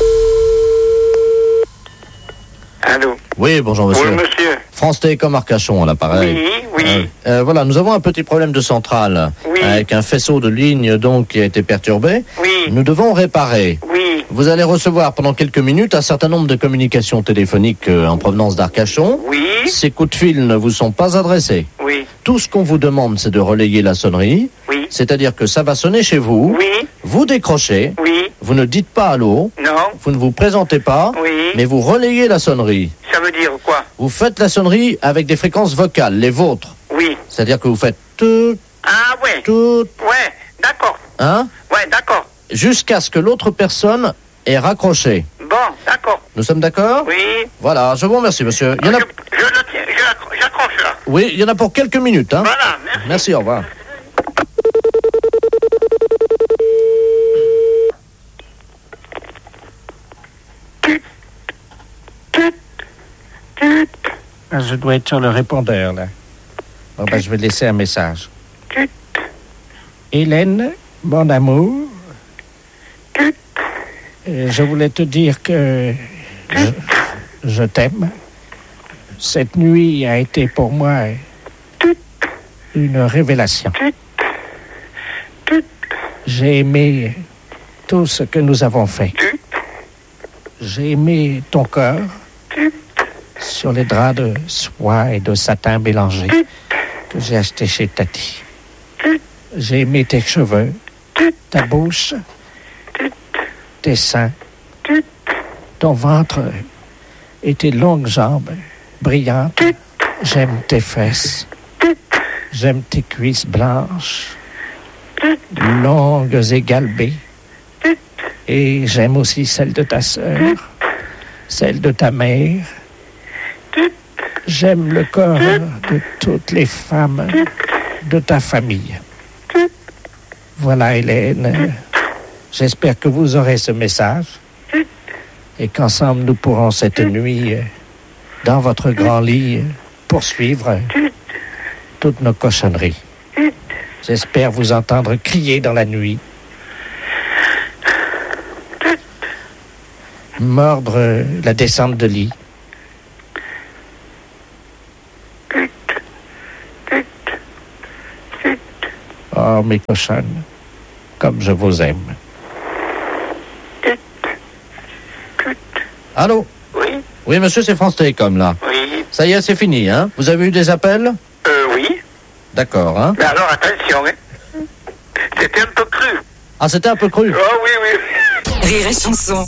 Allô? Oui, bonjour monsieur. Oui, monsieur. France Télécom Arcachon à l'appareil. Oui. Voilà, nous avons un petit problème de centrale. Oui. Avec un faisceau de lignes donc qui a été perturbé. Oui. Nous devons réparer. Oui. Vous allez recevoir pendant quelques minutes un certain nombre de communications téléphoniques en provenance d'Arcachon. Oui. Ces coups de fil ne vous sont pas adressés. Oui. Tout ce qu'on vous demande, c'est de relayer la sonnerie. Oui. C'est-à-dire que ça va sonner chez vous. Oui. Vous décrochez. Oui. Vous ne dites pas allô. Non. Vous ne vous présentez pas. Oui. Mais vous relayez la sonnerie. Ça veut dire quoi? Vous faites la sonnerie avec des fréquences vocales, les vôtres. Oui. C'est-à-dire que vous faites tout. Ah ouais. Tout. Ouais, d'accord. Hein? Ouais, d'accord. Jusqu'à ce que l'autre personne ait raccroché. Bon, d'accord. Nous sommes d'accord? Oui. Voilà, je vous remercie, monsieur. Il y en a... J'accroche là. Oui, il y en a pour quelques minutes. Hein? Voilà, merci. Merci, au revoir. Je dois être sur le répondeur, là. Bon, je vais laisser un message. Hélène, mon amour, je voulais te dire que je t'aime. Cette nuit a été pour moi une révélation. J'ai aimé tout ce que nous avons fait. J'ai aimé ton corps sur les draps de soie et de satin mélangés que j'ai achetés chez Tati. J'ai aimé tes cheveux, ta bouche, tes seins, ton ventre et tes longues jambes brillantes. J'aime tes fesses. J'aime tes cuisses blanches, longues et galbées. Et j'aime aussi celle de ta sœur, celle de ta mère. J'aime le corps de toutes les femmes de ta famille. Voilà, Hélène. J'espère que vous aurez ce message et qu'ensemble nous pourrons cette nuit, dans votre grand lit, poursuivre toutes nos cochonneries. J'espère vous entendre crier dans la nuit, mordre la descente de lit. Oh, mes cochonnes, comme je vous aime. Allô? Oui. Oui, monsieur, c'est France Télécom, là. Oui. Ça y est, c'est fini, hein? Vous avez eu des appels? Oui. D'accord, hein? Mais alors, attention, hein. C'était un peu cru. Ah, c'était un peu cru? Oh, oui, oui. Rire et chanson.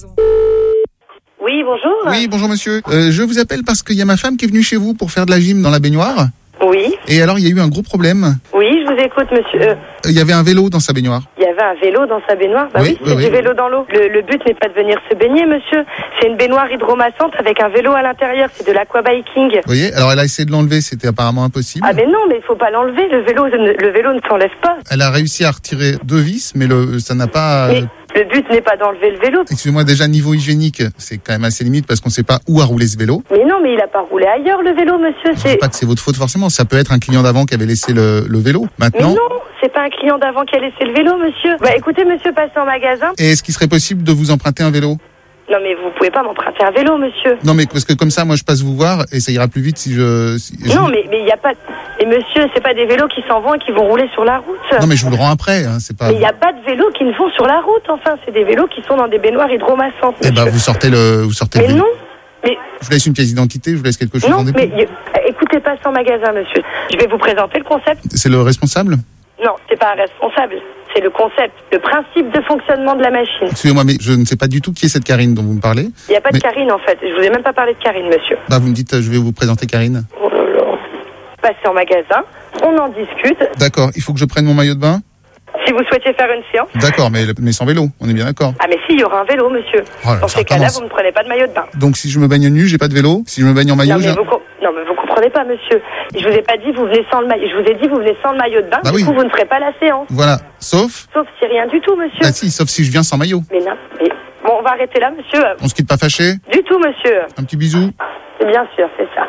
Oui, bonjour. Oui, bonjour monsieur. Je vous appelle parce qu'il y a ma femme qui est venue chez vous pour faire de la gym dans la baignoire. Oui. Et alors, il y a eu un gros problème. Oui, je vous écoute, monsieur. Il y avait un vélo dans sa baignoire. Il y avait un vélo dans sa baignoire. Bah oui, c'est du vélo dans l'eau. Le but n'est pas de venir se baigner, monsieur. C'est une baignoire hydromassante avec un vélo à l'intérieur. C'est de l'aquabiking. Vous voyez? Alors, elle a essayé de l'enlever, c'était apparemment impossible. Ah, mais non, mais il faut pas l'enlever. Le vélo ne s'enlève pas. Elle a réussi à retirer 2 vis, mais ça n'a pas... Mais le but n'est pas d'enlever le vélo. Excusez-moi, déjà, niveau hygiénique, c'est quand même assez limite parce qu'on ne sait pas où a roulé ce vélo. Mais non, mais il a pas roulé ailleurs, le vélo, monsieur. Je ne dis pas que c'est votre faute forcément. Ça peut être un client d'avant qui avait laissé le vélo. Maintenant... Mais non, c'est pas un client d'avant qui a laissé le vélo, monsieur. Bah écoutez, monsieur, passez en magasin. Et est-ce qu'il serait possible de vous emprunter un vélo? Non, mais vous pouvez pas m'emprunter un vélo, monsieur. Non, mais parce que comme ça, moi, je passe vous voir et ça ira plus vite si je... Non, mais il y a pas... Et monsieur, c'est pas des vélos qui s'en vont et qui vont rouler sur la route. Non, mais je vous le rends après, hein, c'est pas... Mais il n'y a pas de vélos qui ne vont sur la route, enfin. C'est des vélos qui sont dans des baignoires hydromassantes, Eh monsieur. ben, vous sortez le Mais vélo. non, mais... Je vous laisse une pièce d'identité, je vous laisse quelque chose Non, en dépôt. mais écoutez, passez en magasin, monsieur. Je vais vous présenter le concept. C'est le responsable? Non, c'est pas un responsable. C'est le concept, le principe de fonctionnement de la machine. Excusez-moi, mais je ne sais pas du tout qui est cette Karine dont vous me parlez. Il n'y a pas de Karine, en fait. Je vous ai même pas parlé de Karine, monsieur. Bah, vous me dites, je vais vous présenter Karine. Oh là là. Passez en magasin, on en discute. D'accord, il faut que je prenne mon maillot de bain? Si vous souhaitez faire une séance. D'accord, mais sans vélo, on est bien d'accord. Ah, mais si, il y aura un vélo, monsieur. Oh là, Dans ça ces cas-là, recommence. vous ne prenez pas de maillot de bain. Donc si je me baigne nu, j'ai pas de vélo? Si je me baigne en maillot, Non, mais j'ai... vous comprenez pas, monsieur. Je vous ai pas dit, vous venez sans le maillot. Je vous ai dit, vous venez sans le maillot de bain. Bah du oui. coup, vous ne ferez pas la séance. Voilà, sauf... Sauf si rien du tout, monsieur. Ah si, sauf si je viens sans maillot. Mais non, mais... Bon, on va arrêter là, monsieur. On se quitte pas fâché? Du tout, monsieur. Un petit bisou? Bien sûr, c'est ça.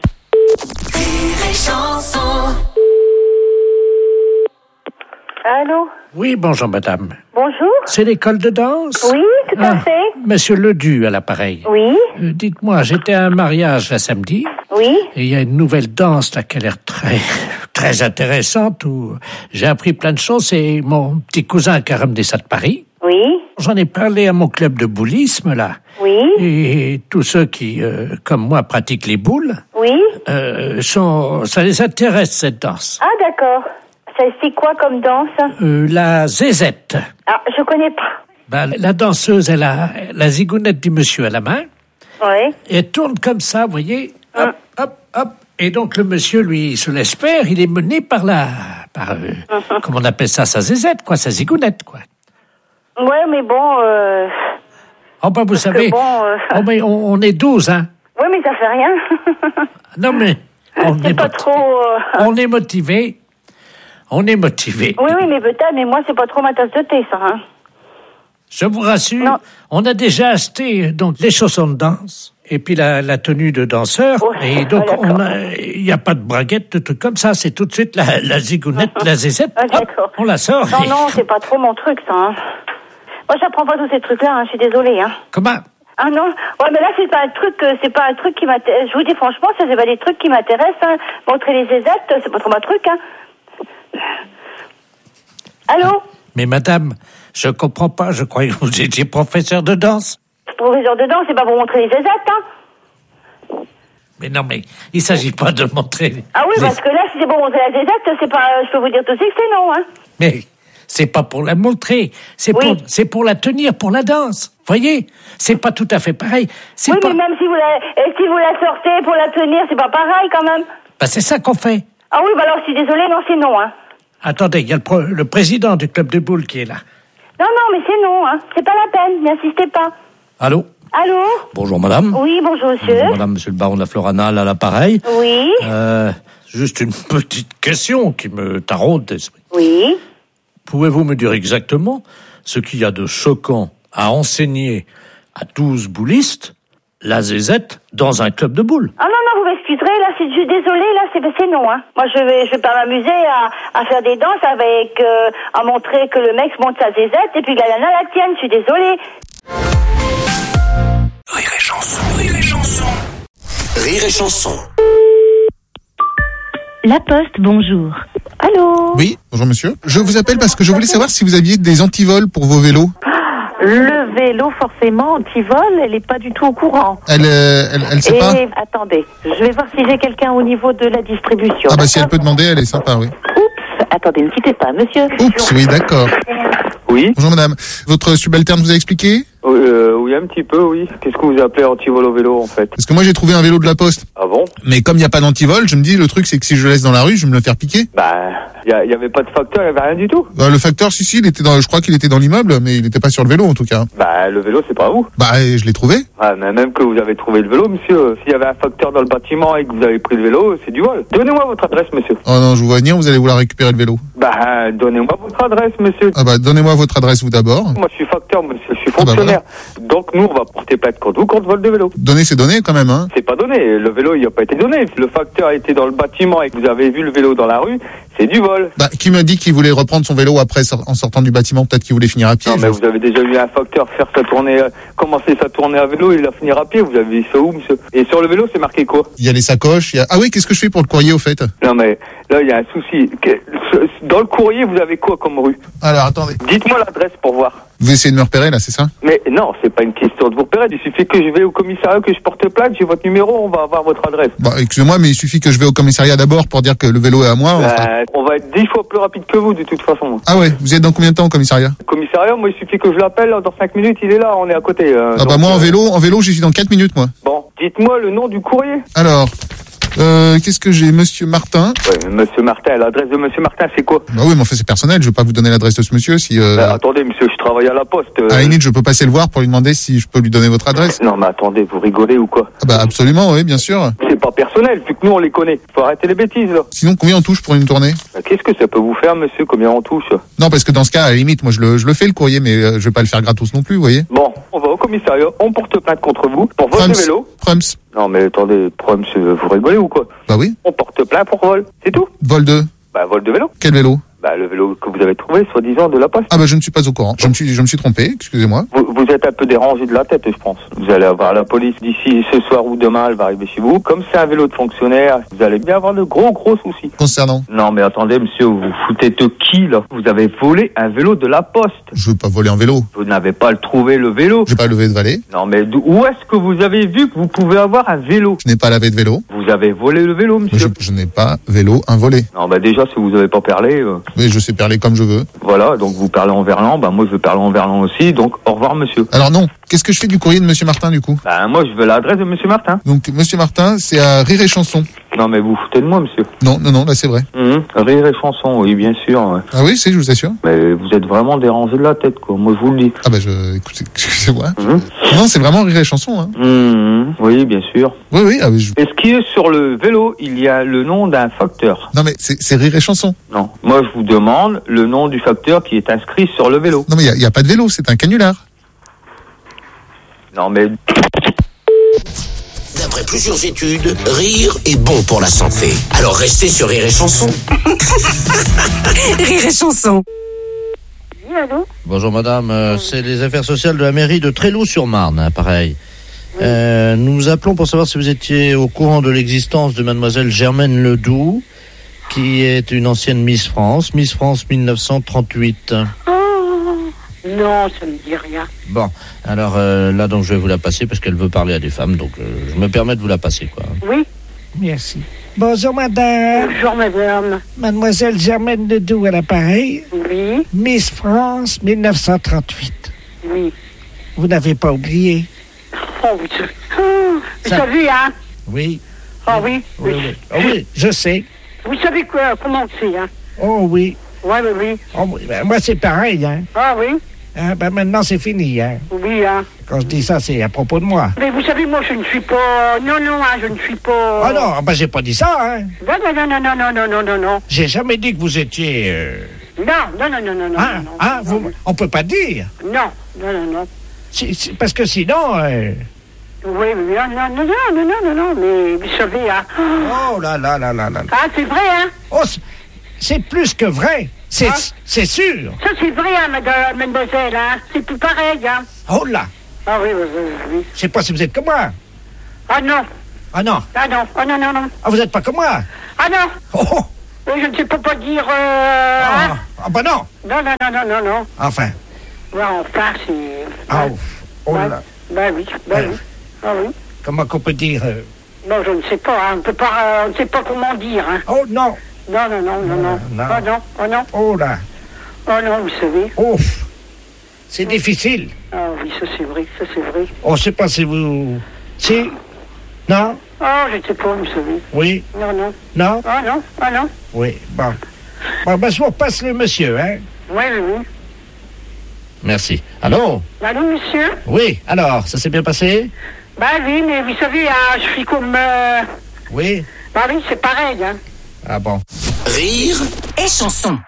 Allô? Oui, bonjour, madame. Bonjour? C'est l'école de danse? Oui, tout à fait. Monsieur Ledu à l'appareil. Oui. Dites-moi, j'étais à un mariage là samedi. Oui. Et il y a une nouvelle danse là qui a l'air très intéressante où j'ai appris plein de choses. C'est mon petit cousin qui a ramené ça de Paris. Oui. J'en ai parlé à mon club de boulisme là. Oui. Et tous ceux qui, comme moi, pratiquent les boules, Oui. ça les intéresse cette danse. Ah, d'accord. C'est quoi comme danse? La zézette. Ah, je connais pas. Ben, la danseuse, elle a la zigounette du monsieur à la main. Oui. Et elle tourne comme ça, vous voyez. Hop, hop, hop. Et donc, le monsieur, lui, se laisse faire. Il est mené par comment on appelle ça, sa zézette, quoi, sa zigounette, quoi. Ouais, mais bon... Oh, ben, vous savez, oh, mais on est 12, hein. Oui, mais ça fait rien. Non, mais... C'est pas trop... On est motivé. On est motivé. Oui, mais peut-être, mais moi, c'est pas trop ma tasse de thé, ça, hein. Je vous rassure, on a déjà acheté donc les chaussons de danse et puis la tenue de danseur. Et donc, il n'y a pas de braguette, de trucs comme ça. C'est tout de suite la zigounette, la zézette. Hop, on la sort. Non, c'est pas trop mon truc, ça, hein. Moi, j'apprends pas tous ces trucs-là, hein. Je suis désolée, hein. Comment? Ah non, ouais, mais là c'est pas un truc qui m'intéresse. Je vous dis franchement, ça c'est pas des trucs qui m'intéressent. Hein. Montrer les zézettes, c'est pas trop mon truc. Hein. Allô? Mais madame, je comprends pas. Je croyais que vous étiez professeur de danse. Professeur de danse, c'est pas pour montrer les zézettes, hein. Mais non, mais il s'agit pas de montrer. Ah oui, parce que là, si c'est pour montrer la zézette, c'est pas. Je peux vous dire tout de suite que c'est non, hein. Mais c'est pas pour la montrer, c'est pour la tenir pour la danse. Voyez, c'est pas tout à fait pareil. Oui, mais même si vous la sortez pour la tenir, c'est pas pareil quand même. Bah c'est ça qu'on fait. Ah oui, bah alors je suis désolée, non, c'est non, hein. Attendez, il y a le président du club de boules qui est là. Non, mais c'est non, hein. C'est pas la peine, n'insistez pas. Allô? Allô? Bonjour madame. Oui, bonjour monsieur. Bonjour madame, monsieur le baron de la Floranale à l'appareil. Oui. Juste une petite question qui me taraude d'esprit. Oui. Pouvez-vous me dire exactement ce qu'il y a de choquant à enseigner à 12 boulistes la zézette dans un club de boules? Ah non, vous m'excuserez, là, je suis désolée, là, c'est non, hein. Moi, je vais pas m'amuser à faire des danses avec, à montrer que le mec monte sa zézette et puis que la nana la tienne, je suis désolée. Rire et chanson, rire et chanson. Rire et chanson. La Poste, bonjour. Allô? Oui, bonjour monsieur. Je vous appelle parce que je voulais savoir si vous aviez des antivols pour vos vélos. Le vélo, forcément, anti-vol, elle est pas du tout au courant. Elle sait pas? Attendez, je vais voir si j'ai quelqu'un au niveau de la distribution. Ah bah si elle peut demander, elle est sympa, oui. Oups, attendez, ne quittez pas, monsieur. Oups, oui, d'accord. Oui. Bonjour madame. Votre subalterne vous a expliqué? Oui, un petit peu, oui. Qu'est-ce que vous appelez antivol au vélo, en fait? Parce que moi j'ai trouvé un vélo de la Poste. Ah bon? Mais comme il n'y a pas d'antivol, je me dis, le truc c'est que si je le laisse dans la rue, je vais me le faire piquer. Bah, il y avait pas de facteur, il y avait rien du tout. Le facteur, si, il était je crois qu'il était dans l'immeuble, mais il n'était pas sur le vélo en tout cas. Bah, le vélo, c'est pas vous. Bah, je l'ai trouvé. Ah, mais même que vous avez trouvé le vélo, monsieur, s'il y avait un facteur dans le bâtiment et que vous avez pris le vélo, c'est du vol. Donnez-moi votre adresse, monsieur. Oh non, je vous vois venir, vous allez vouloir récupérer le vélo. Bah, donnez-moi votre adresse, monsieur. Ah bah, donnez-moi votre adresse vous d'abord. Moi, je suis facteur, monsieur, je suis fonctionnaire. Donc, nous, on va porter plainte contre vous, contre vol de vélo. Donner, c'est donné quand même, hein. C'est pas donné. Le vélo, il a pas été donné. Le facteur était dans le bâtiment et que vous avez vu le vélo dans la rue, c'est du vol. Bah, qui m'a dit qu'il voulait reprendre son vélo après, en sortant du bâtiment? Peut-être qu'il voulait finir à pied. Non, mais vous avez déjà vu un facteur faire sa tournée, commencer sa tournée à vélo et il va finir à pied. Vous avez vu ça où, monsieur? Et sur le vélo, c'est marqué quoi? Il y a les sacoches, Ah oui, qu'est-ce que je fais pour le courrier, au fait? Non, mais là, il y a un souci. Dans le courrier, vous avez quoi comme rue? Alors, attendez. Dites-moi l'adresse pour voir. Vous essayez de me repérer, là, c'est ça? Mais non, c'est pas une question de vous repérer. Il suffit que je vais au commissariat, que je porte plainte, j'ai votre numéro, on va avoir votre adresse. Bah, excusez-moi, mais il suffit que je vais au commissariat d'abord pour dire que le vélo est à moi. On va être 10 fois plus rapide que vous, de toute façon. Ah ouais, vous êtes dans combien de temps au commissariat? Commissariat, moi, il suffit que je l'appelle, dans 5 minutes, il est là, on est à côté. Ah bah, moi, en vélo, j'y suis dans 4 minutes, moi. Bon, dites-moi le nom du courrier. Alors, qu'est-ce que j'ai? Monsieur Martin. Ouais, monsieur Martin, l'adresse de monsieur Martin, c'est quoi? Bah oui, mais enfin, c'est personnel, je vais pas vous donner l'adresse de ce monsieur si... attendez, monsieur, je travaille à la Poste. À la limite, je peux passer le voir pour lui demander si je peux lui donner votre adresse. Non, mais attendez, vous rigolez ou quoi? Ah bah, absolument, oui, bien sûr. C'est pas personnel, vu que nous, on les connaît. Faut arrêter les bêtises, là. Sinon, combien on touche pour une tournée? Qu'est-ce que ça peut vous faire, monsieur, combien on touche? Non, parce que dans ce cas, à la limite, moi, je le fais, le courrier, mais je vais pas le faire gratos non plus, vous voyez. Bon, on va au commissariat, on porte plainte contre vous pour vol de vélo. Prums. Non, mais attendez, Prums, vous rigolez ou quoi? Bah oui. On porte plainte pour vol, c'est tout. Vol de? Bah, vol de vélo. Quel vélo? Bah, le vélo que vous avez trouvé, soi-disant, de la Poste. Ah bah, je ne suis pas au courant. Je me suis trompé, excusez-moi. Vous êtes un peu dérangé de la tête, je pense. Vous allez avoir la police d'ici ce soir ou demain, elle va arriver chez vous. Comme c'est un vélo de fonctionnaire, vous allez bien avoir de gros soucis. Concernant? Non, mais attendez, monsieur, vous vous foutez de qui, là? Vous avez volé un vélo de la Poste. Je veux pas voler un vélo. Vous n'avez pas trouvé le vélo. J'ai pas levé de valet. Non, mais où est-ce que vous avez vu que vous pouvez avoir un vélo? Je n'ai pas lavé de vélo. Vous avez volé le vélo, monsieur? Je n'ai pas vélo, un volé. Non, bah déjà, si vous avez pas parlé... Oui, je sais parler comme je veux. Voilà, donc vous parlez en verlan, bah moi je veux parler en verlan aussi, donc au revoir, monsieur. Alors non, qu'est-ce que je fais du courrier de monsieur Martin, du coup? Bah moi je veux l'adresse de monsieur Martin. Donc monsieur Martin, c'est à Rire et Chanson. Non, mais vous foutez de moi, monsieur. Non, là c'est vrai. Rire et Chanson, oui, bien sûr. Ouais. Ah oui, je vous assure. Mais vous êtes vraiment dérangé de la tête, quoi. Moi, je vous le dis. Ah bah, écoutez, excusez-moi. Non, c'est vraiment Rire et Chanson, hein. Oui, bien sûr. Oui. Ah, Est-ce qu'il est sur le vélo, il y a le nom d'un facteur? Non, mais c'est Rire et Chanson. Non. Moi, je vous demande le nom du facteur qui est inscrit sur le vélo. Non, mais il n'y a pas de vélo, c'est un canular. Non, mais... D'après plusieurs études, rire est bon pour la santé. Alors restez sur Rire et Chanson. Rire et Chanson. Oui, allô? Bonjour madame, c'est les affaires sociales de la mairie de Tréloux-sur-Marne, hein, pareil. Nous appelons pour savoir si vous étiez au courant de l'existence de mademoiselle Germaine Ledoux, qui est une ancienne Miss France 1938. Non, ça me dit rien. Bon, alors là donc je vais vous la passer parce qu'elle veut parler à des femmes, donc je me permets de vous la passer, quoi. Oui. Merci. Bonjour madame. Bonjour madame. Mademoiselle Germaine Ledoux à l'appareil. Oui. Miss France 1938. Oui. Vous n'avez pas oublié? Oh, vous savez, hein? Oui. Ah oui. Oui. Oh, oui, je sais. Vous savez quoi, comment c'est, hein? Oh oui. Oui. Oh, oui. Ben, moi c'est pareil, hein. Ah oui. Ben maintenant c'est fini, hein. Oui, hein. Quand je dis ça, c'est à propos de moi. Mais vous savez, moi je ne suis pas... Non, hein, je ne suis pas... Ah non, ben j'ai pas dit ça, hein. Non. J'ai jamais dit que vous étiez Non. On peut pas dire. Non. Parce que sinon... Oui, non, mais vous savez, hein. Oh là. Ah, c'est vrai, hein. Oh, c'est plus que vrai. C'est sûr. Ça, c'est vrai, hein, mademoiselle, hein. C'est plus pareil, hein. Oh là. Ah oui. Je sais pas si vous êtes comme moi. Ah non. Non. Ah, vous êtes pas comme moi. Ah non. Oh. Oui, je ne sais pas dire... Ah bah non. Non. Enfin. Ouais, enfin, c'est... Ah, oh là. Bah oui. Ah oui. Comment qu'on peut dire Non, je ne sais pas, hein. On ne sait pas comment dire, hein. Oh non. Non. Oh non. Oh là. Oh non, vous savez. Ouf. C'est difficile. Ah oui, ça c'est vrai. Oh, je sais pas si vous... Si. Non. Oh, je ne sais pas, vous savez. Oui. Non. Ah non. Oui, bon. Ben, je vous repasse le monsieur, hein. Oui. Merci. Allô, monsieur? Oui, alors, ça s'est bien passé? Bah oui, mais vous savez, je suis comme... Oui. Bah oui, c'est pareil, hein. Ah bon. Rire et chanson.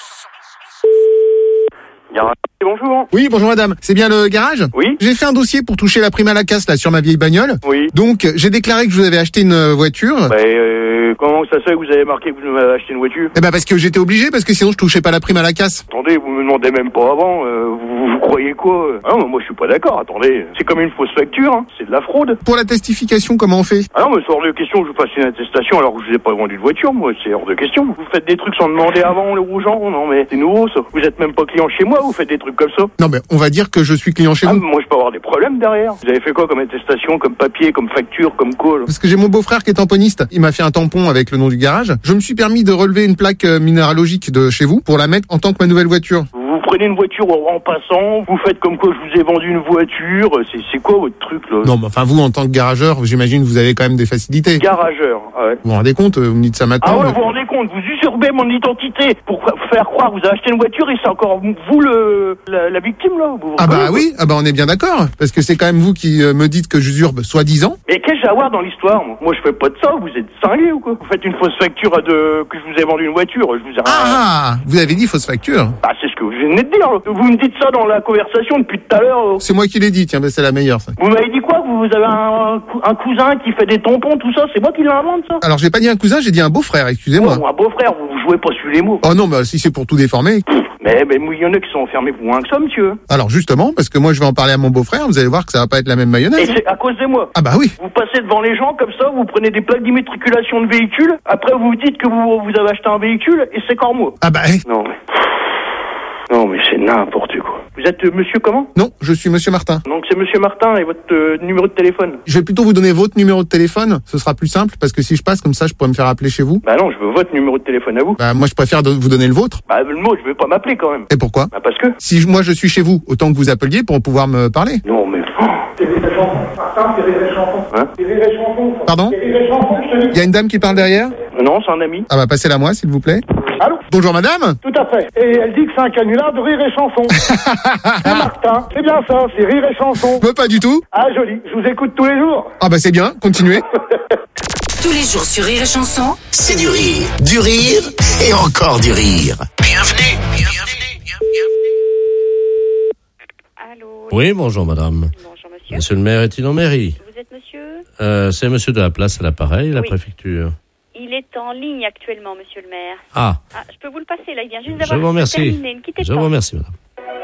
Bonjour. Oui, bonjour madame. C'est bien le garage? Oui. J'ai fait un dossier pour toucher la prime à la casse là sur ma vieille bagnole. Oui. Donc j'ai déclaré que je vous avais acheté une voiture. Comment ça se fait que vous avez marqué que vous m'avez acheté une voiture? Eh ben parce que j'étais obligé, parce que sinon je touchais pas la prime à la casse. Attendez, vous me demandez même pas avant. Vous croyez quoi? Ah non, moi je suis pas d'accord. Attendez, c'est comme une fausse facture. Hein. C'est de la fraude. Pour la testification, comment on fait? Ah non, mais c'est hors de question que je vous fasse une attestation alors que je vous ai pas vendu de voiture. Moi, c'est hors de question. Vous faites des trucs sans demander avant aux gens. Non mais c'est nouveau ça. Vous êtes même pas client chez moi. Vous faites des trucs comme ça. Non mais on va dire que je suis client chez vous. Moi je peux avoir des problèmes derrière. Vous avez fait quoi comme attestation, comme papier, comme facture, comme quoi là? Parce que j'ai mon beau-frère qui est tamponiste. Il m'a fait un tampon avec le nom du garage. Je me suis permis de relever une plaque minéralogique de chez vous pour la mettre en tant que ma nouvelle voiture. Vous prenez une voiture en passant, vous faites comme quoi je vous ai vendu une voiture, c'est quoi votre truc là? Non mais enfin vous en tant que garageur, j'imagine que vous avez quand même des facilités. Garageur, ouais. Vous vous rendez compte, vous me dites ça maintenant. Ah ouais, vous vous rendez compte, vous usurpez mon identité pour faire croire que vous avez acheté une voiture et c'est encore vous la victime là. Ah bah oui, on est bien d'accord, parce que c'est quand même vous qui me dites que j'usurpe soi-disant. Mais qu'est-ce que j'ai à voir dans l'histoire? Moi je fais pas de ça, vous êtes cinglés ou quoi? Vous faites une fausse facture que je vous ai vendu une voiture, je vous ai... Ah, vous avez dit fausse facture? Ah c'est ce que vous venez de dire. Vous me dites ça dans la conversation depuis tout à l'heure. C'est moi qui l'ai dit, tiens, c'est la meilleure ça. Vous m'avez dit quoi? Vous avez un cousin qui fait des tampons, tout ça? C'est moi qui l'invente ça? Alors j'ai pas dit un cousin, j'ai dit un beau-frère, excusez-moi. Oh, un beau-frère, vous jouez pas sur les mots. Oh non, bah si c'est pour tout déformer. Mais il y en a qui sont enfermés pour moins que ça, monsieur. Alors justement, parce que moi je vais en parler à mon beau-frère, vous allez voir que ça va pas être la même mayonnaise. Et c'est à cause de moi. Ah bah oui. Vous passez devant les gens comme ça, vous prenez des plaques d'immatriculation de véhicules, après vous dites que vous avez acheté un véhicule et c'est encore moi. Ah bah Non mais c'est n'importe quoi. Vous êtes monsieur comment? Non, je suis monsieur Martin. Donc c'est monsieur Martin et votre numéro de téléphone? Je vais plutôt vous donner votre numéro de téléphone, ce sera plus simple, parce que si je passe comme ça, je pourrais me faire appeler chez vous. Bah non, je veux votre numéro de téléphone à vous. Bah moi je préfère vous donner le vôtre. Bah le mot, je veux pas m'appeler quand même. Et pourquoi? Bah parce que... Si moi je suis chez vous, autant que vous appeliez pour pouvoir me parler. Non mais... Hein? Pardon? Il y a une dame qui parle derrière? Non, c'est un ami. Ah bah passez-la moi s'il vous plaît. Allô? Bonjour madame. Tout à fait. Et elle dit que c'est un canular de Rire et Chanson. C'est Martin. C'est bien ça, c'est Rire et Chanson. Bah pas du tout. Ah joli, je vous écoute tous les jours. Ah bah c'est bien, continuez. Tous les jours sur Rire et Chanson. C'est du rire et encore du rire. Bienvenue. Allô? Oui, bonjour madame. Bonjour monsieur. Monsieur le maire est-il en mairie? Vous êtes monsieur? C'est monsieur de la place à l'appareil, la Oui. préfecture. Il est en ligne actuellement, monsieur le maire. Ah. Je peux vous le passer, là, il vient juste Je d'avoir vous remercie. terminé. Ne quittez Je pas. vous remercie madame.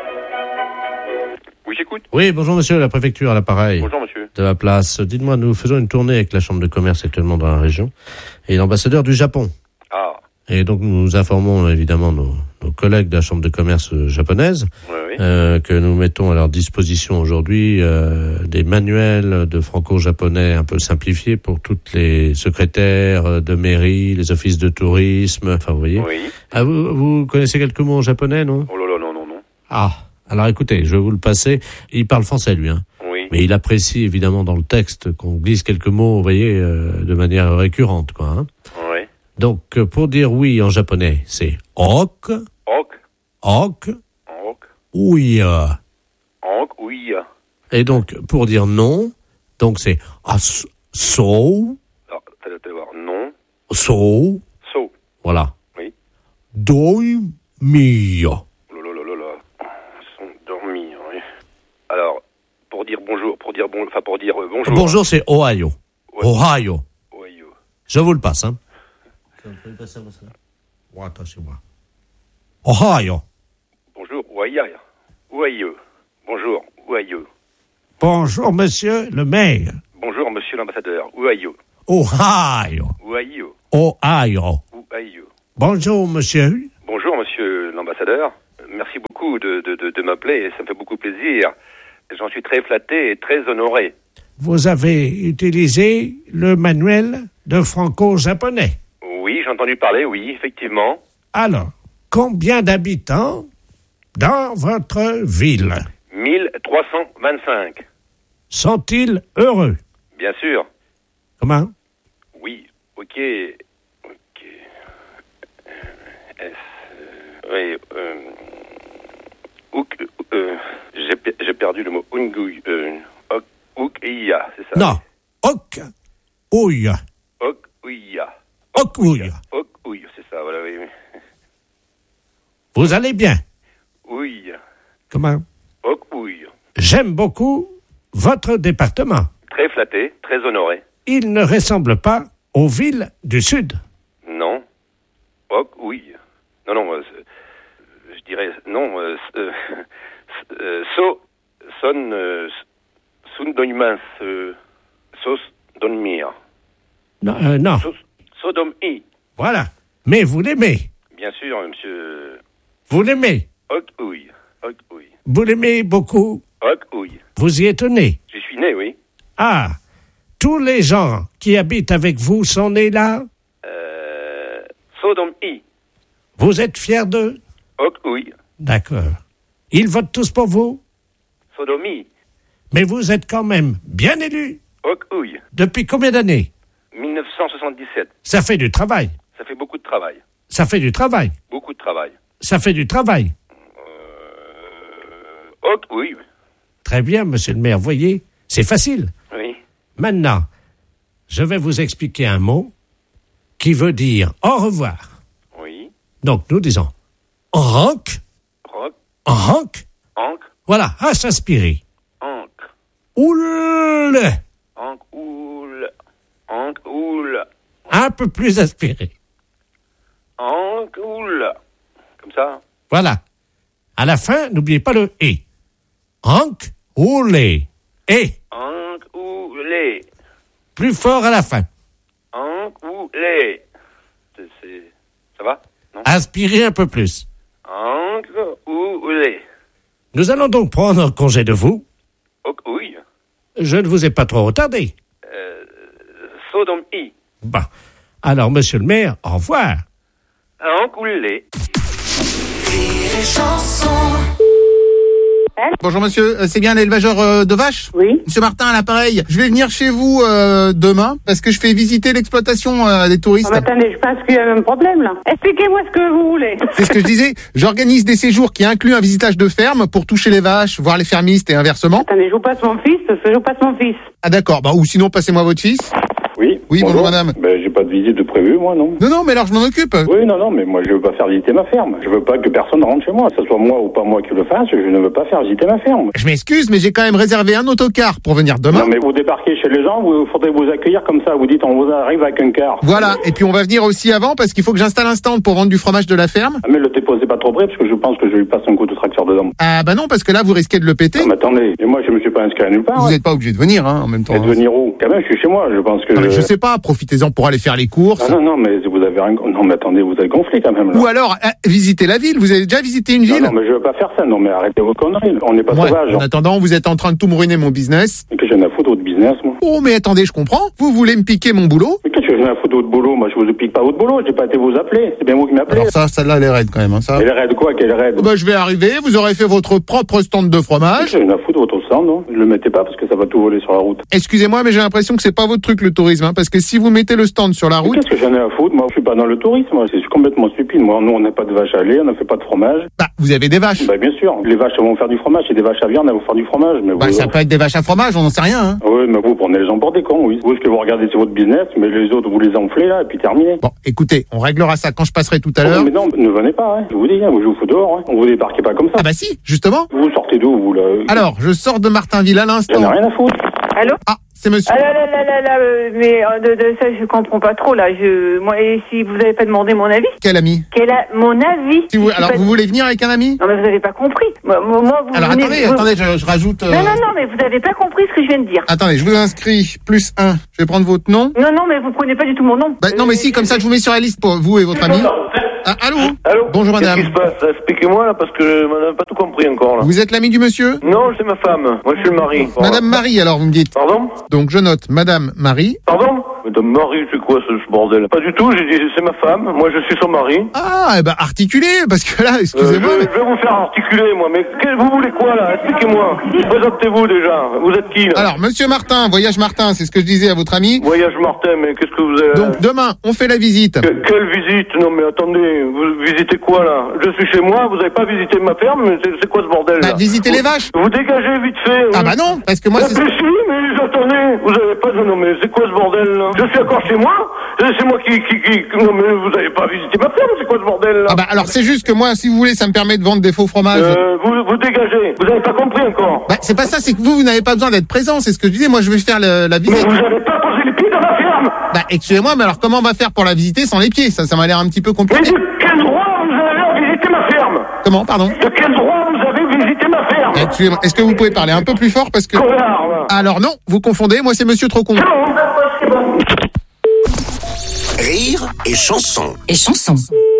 Oui, j'écoute. Oui, bonjour monsieur, la préfecture à l'appareil. Bonjour monsieur. De la place. Dites-moi, nous faisons une tournée avec la chambre de commerce actuellement dans la région et l'ambassadeur du Japon. Ah. Et donc nous informons évidemment nos collègues de la chambre de commerce japonaise que nous mettons à leur disposition aujourd'hui des manuels de franco-japonais un peu simplifiés pour toutes les secrétaires de mairie, les offices de tourisme, enfin vous voyez. Oui. Ah, vous connaissez quelques mots en japonais, non? Oh là là, non. Ah, alors écoutez, je vais vous le passer. Il parle français lui, hein. Oui. Mais il apprécie évidemment dans le texte qu'on glisse quelques mots, vous voyez, de manière récurrente, quoi. Hein. Oui. Donc, pour dire oui en japonais, c'est ok, ok, oui. Oui. Et donc, pour dire non, donc c'est so, Alors, fallait voir. Non. so, So. voilà. Oui. Doi mio. Ils sont dormis, oui. Alors, pour dire bonjour. Bonjour, c'est Ohio. Ouais. Ohio. Je vous le passe, hein. Ohio. Bonjour, Ohio. Bonjour, Ohio. Bonjour, monsieur le maire. Bonjour, monsieur l'ambassadeur. Ohio. Bonjour, monsieur. Bonjour, monsieur l'ambassadeur. Merci beaucoup de m'appeler, ça me fait beaucoup plaisir. J'en suis très flatté et très honoré. Vous avez utilisé le manuel de franco-japonais. Oui, j'ai entendu parler, oui, effectivement. Alors, combien d'habitants dans votre ville? 1325. Sont-ils heureux? Bien sûr. Comment? Oui, ok. J'ai perdu le mot Ungui. Oukia, c'est ça? Non. Ouya, c'est ça, voilà, oui. Vous allez bien? Oui. Comment? J'aime beaucoup votre département. Très flatté, très honoré. Il ne ressemble pas aux villes du Sud. Non. Non, je dirais non. Sundoimans, sos donmir. Non. Sodomi. Voilà. Mais vous l'aimez. Bien sûr, monsieur. Vous l'aimez. Oui. Vous l'aimez beaucoup. Oui. Vous y êtes né. Je suis né, oui. Ah. Tous les gens qui habitent avec vous sont nés là. Sodomi. Vous êtes fiers d'eux? Oui. D'accord. Ils votent tous pour vous? Sodomi. Mais vous êtes quand même bien élu. Oui. Depuis combien d'années? 1977. Ça fait du travail. Ça fait beaucoup de travail. Ça fait du travail. Beaucoup de travail. Ça fait du travail. Oui. Très bien, monsieur le maire. Voyez, c'est facile. Oui. Maintenant, je vais vous expliquer un mot qui veut dire au revoir. Oui. Donc, nous disons rank. Rank. Voilà, à s'inspirer. Oule. Oule. Un peu plus aspiré. Oule. Comme ça. Voilà. À la fin, n'oubliez pas le « et ». Hank oule. Et. Oule. Plus fort à la fin. Oule. Ça va? Non? Aspirez un peu plus. Oule. Nous allons donc prendre congé de vous. Oui. Je ne vous ai pas trop retardé. Sodomi. Bon. Alors, monsieur le maire, au revoir. Oule. Bonjour monsieur, c'est bien l'élevageur de vaches? Oui. Monsieur Martin à l'appareil. Je vais venir chez vous demain parce que je fais visiter l'exploitation des touristes. Attendez, je pense qu'il y a un problème là. Expliquez-moi ce que vous voulez. C'est ce que je disais. J'organise des séjours qui incluent un visitage de ferme pour toucher les vaches, voir les fermistes et inversement. Attendez, je vous passe mon fils. Ah d'accord, ou sinon passez-moi votre fils. Oui. Oui, bonjour madame. J'ai pas de visite de prévu, moi, non. Non, mais alors je m'en occupe. Oui, non, mais moi je veux pas faire visiter ma ferme. Je veux pas que personne rentre chez moi, que ce soit moi ou pas moi qui le fasse, je ne veux pas faire visiter ma ferme. Je m'excuse, mais j'ai quand même réservé un autocar pour venir demain. Non, mais vous débarquez chez les gens, vous faudrait vous accueillir comme ça, vous dites on vous arrive avec un car. Voilà, et puis on va venir aussi avant parce qu'il faut que j'installe un stand pour vendre du fromage de la ferme. Ah, mais le déposez pas trop près parce que je pense que je lui passe un coup de tracteur dedans. Ah bah non, parce que là vous risquez de le péter. Non, mais attendez, et moi je me suis pas inscrit à nulle part. Vous n'êtes pas obligé de venir en même temps. Et de venir où? Quand même, je suis chez moi, je pense que... Non, mais je sais pas, profitez-en pour aller faire les courses. Non, mais vous avez un... Non, mais attendez, vous avez gonflé quand même, là. Ou alors, visiter la ville. Vous avez déjà visité une ville? Non, mais je veux pas faire ça. Non, mais arrêtez vos conneries. On n'est pas sauvages. En attendant, vous êtes en train de tout me ruiner mon business. Mais que j'ai rien à foutre de votre business, moi. Oh, mais attendez, je comprends. Vous voulez me piquer mon boulot? Mais qu'est-ce que j'ai rien à foutre de votre boulot? Moi, je vous pique pas votre boulot. J'ai pas été vous appeler. C'est bien vous qui m'appelez. Alors ça, celle-là, elle est raide quand même, hein, ça. Elle est raide quoi? Quelle est raide? Bah, je vais arriver. Vous aurez fait votre propre stand de fromage. J'ai rien à foutre de votre stand, non. Ne le mettez pas parce que ça va tout voler sur la route. Excusez-moi, mais j'ai l'impression que c'est pas votre truc le tourisme, hein, parce que si vous mettez le stand sur la route... Qu'est-ce que j'en ai à foutre? Moi, je suis pas dans le tourisme. Moi, c'est complètement stupide. Moi, nous, on n'a pas de vaches à lait, on n'a fait pas de fromage. Bah, vous avez des vaches. Bah, bien sûr. Les vaches, elles vont faire du fromage. Et des vaches à viande, elles vont faire du fromage. Mais bah, vous, ça peut être des vaches à fromage, on n'en sait rien, hein. Oui, mais vous prenez les gens pour des cons, oui. Vous, ce que vous regardez, c'est votre business, mais les autres, vous les enflez, là, et puis terminé. Bon, écoutez, on réglera ça quand je passerai tout à l'heure. Mais non, ne venez pas, hein. Je vous dis, hein, je vous fous dehors, hein. On vous débarquez pas comme ça. Ah bah si, justement. Vous sortez d'où, vous, là? Alors, je sors de Martinville à l'instant. J'en ai rien à foutre. Allô? Ah, c'est monsieur. Ah là, mais de ça, je comprends pas trop, là. Moi, et si vous avez pas demandé mon avis? Quel ami? Mon avis. Si vous, alors, vous voulez venir avec un ami? Non, mais vous avez pas compris. Moi, vous alors, venez, attendez, je rajoute... Non, mais vous avez pas compris ce que je viens de dire. Attendez, je vous inscris +1. Je vais prendre votre nom. Non, mais vous prenez pas du tout mon nom. Bah, non, mais si, comme ça, je vous mets sur la liste pour vous et votre ami. Ah, allô? Bonjour, madame. Qu'est-ce qui se passe? Expliquez-moi, là, parce que madame n'a pas tout compris encore, là. Vous êtes l'ami du monsieur? Non, c'est ma femme. Moi, je suis le mari. Madame Marie, alors, vous me dites. Pardon? Donc, je note Madame Marie. Pardon? Madame Marie, c'est quoi ce bordel? Pas du tout, j'ai dit c'est ma femme, moi je suis son mari. Ah, eh ben articulez, parce que là, excusez-moi. Je vais vous faire articuler, moi, mais vous voulez quoi, là? Expliquez-moi. Présentez-vous déjà. Vous êtes qui, là? Alors, monsieur Martin, Voyage Martin, c'est ce que je disais à votre ami. Voyage Martin, mais qu'est-ce que vous avez... Donc, demain, on fait la visite. Quelle visite? Non, mais attendez, vous visitez quoi, là? Je suis chez moi, vous n'avez pas visité ma ferme, mais c'est quoi ce bordel, là? Bah, visiter les vaches. Vous dégagez vite fait. Ah bah non, parce que moi, c'est... Mais si, mais attendez, vous avez pas de... Non, mais c'est quoi ce bordel, là? Je suis encore chez moi? C'est moi qui... Non, mais vous n'avez pas visité ma ferme, c'est quoi ce bordel, là? Ah bah alors, c'est juste que moi, si vous voulez, ça me permet de vendre des faux fromages. Vous dégagez. Vous n'avez pas compris encore. Bah, c'est pas ça, c'est que vous n'avez pas besoin d'être présent, c'est ce que je disais. Moi, je vais faire la visite. Mais vous n'avez pas posé les pieds dans ma ferme. Bah, excusez-moi, mais alors comment on va faire pour la visiter sans les pieds? Ça m'a l'air un petit peu compliqué. Mais de quel droit vous avez visité ma ferme? Comment, pardon? De quel droit vous avez visité ma ferme? Excusez-moi, est-ce que vous pouvez parler un peu plus fort parce que... Alors non, vous confondez, moi c'est Monsieur Trocon. C'est bon. Rire et chanson. Et chanson.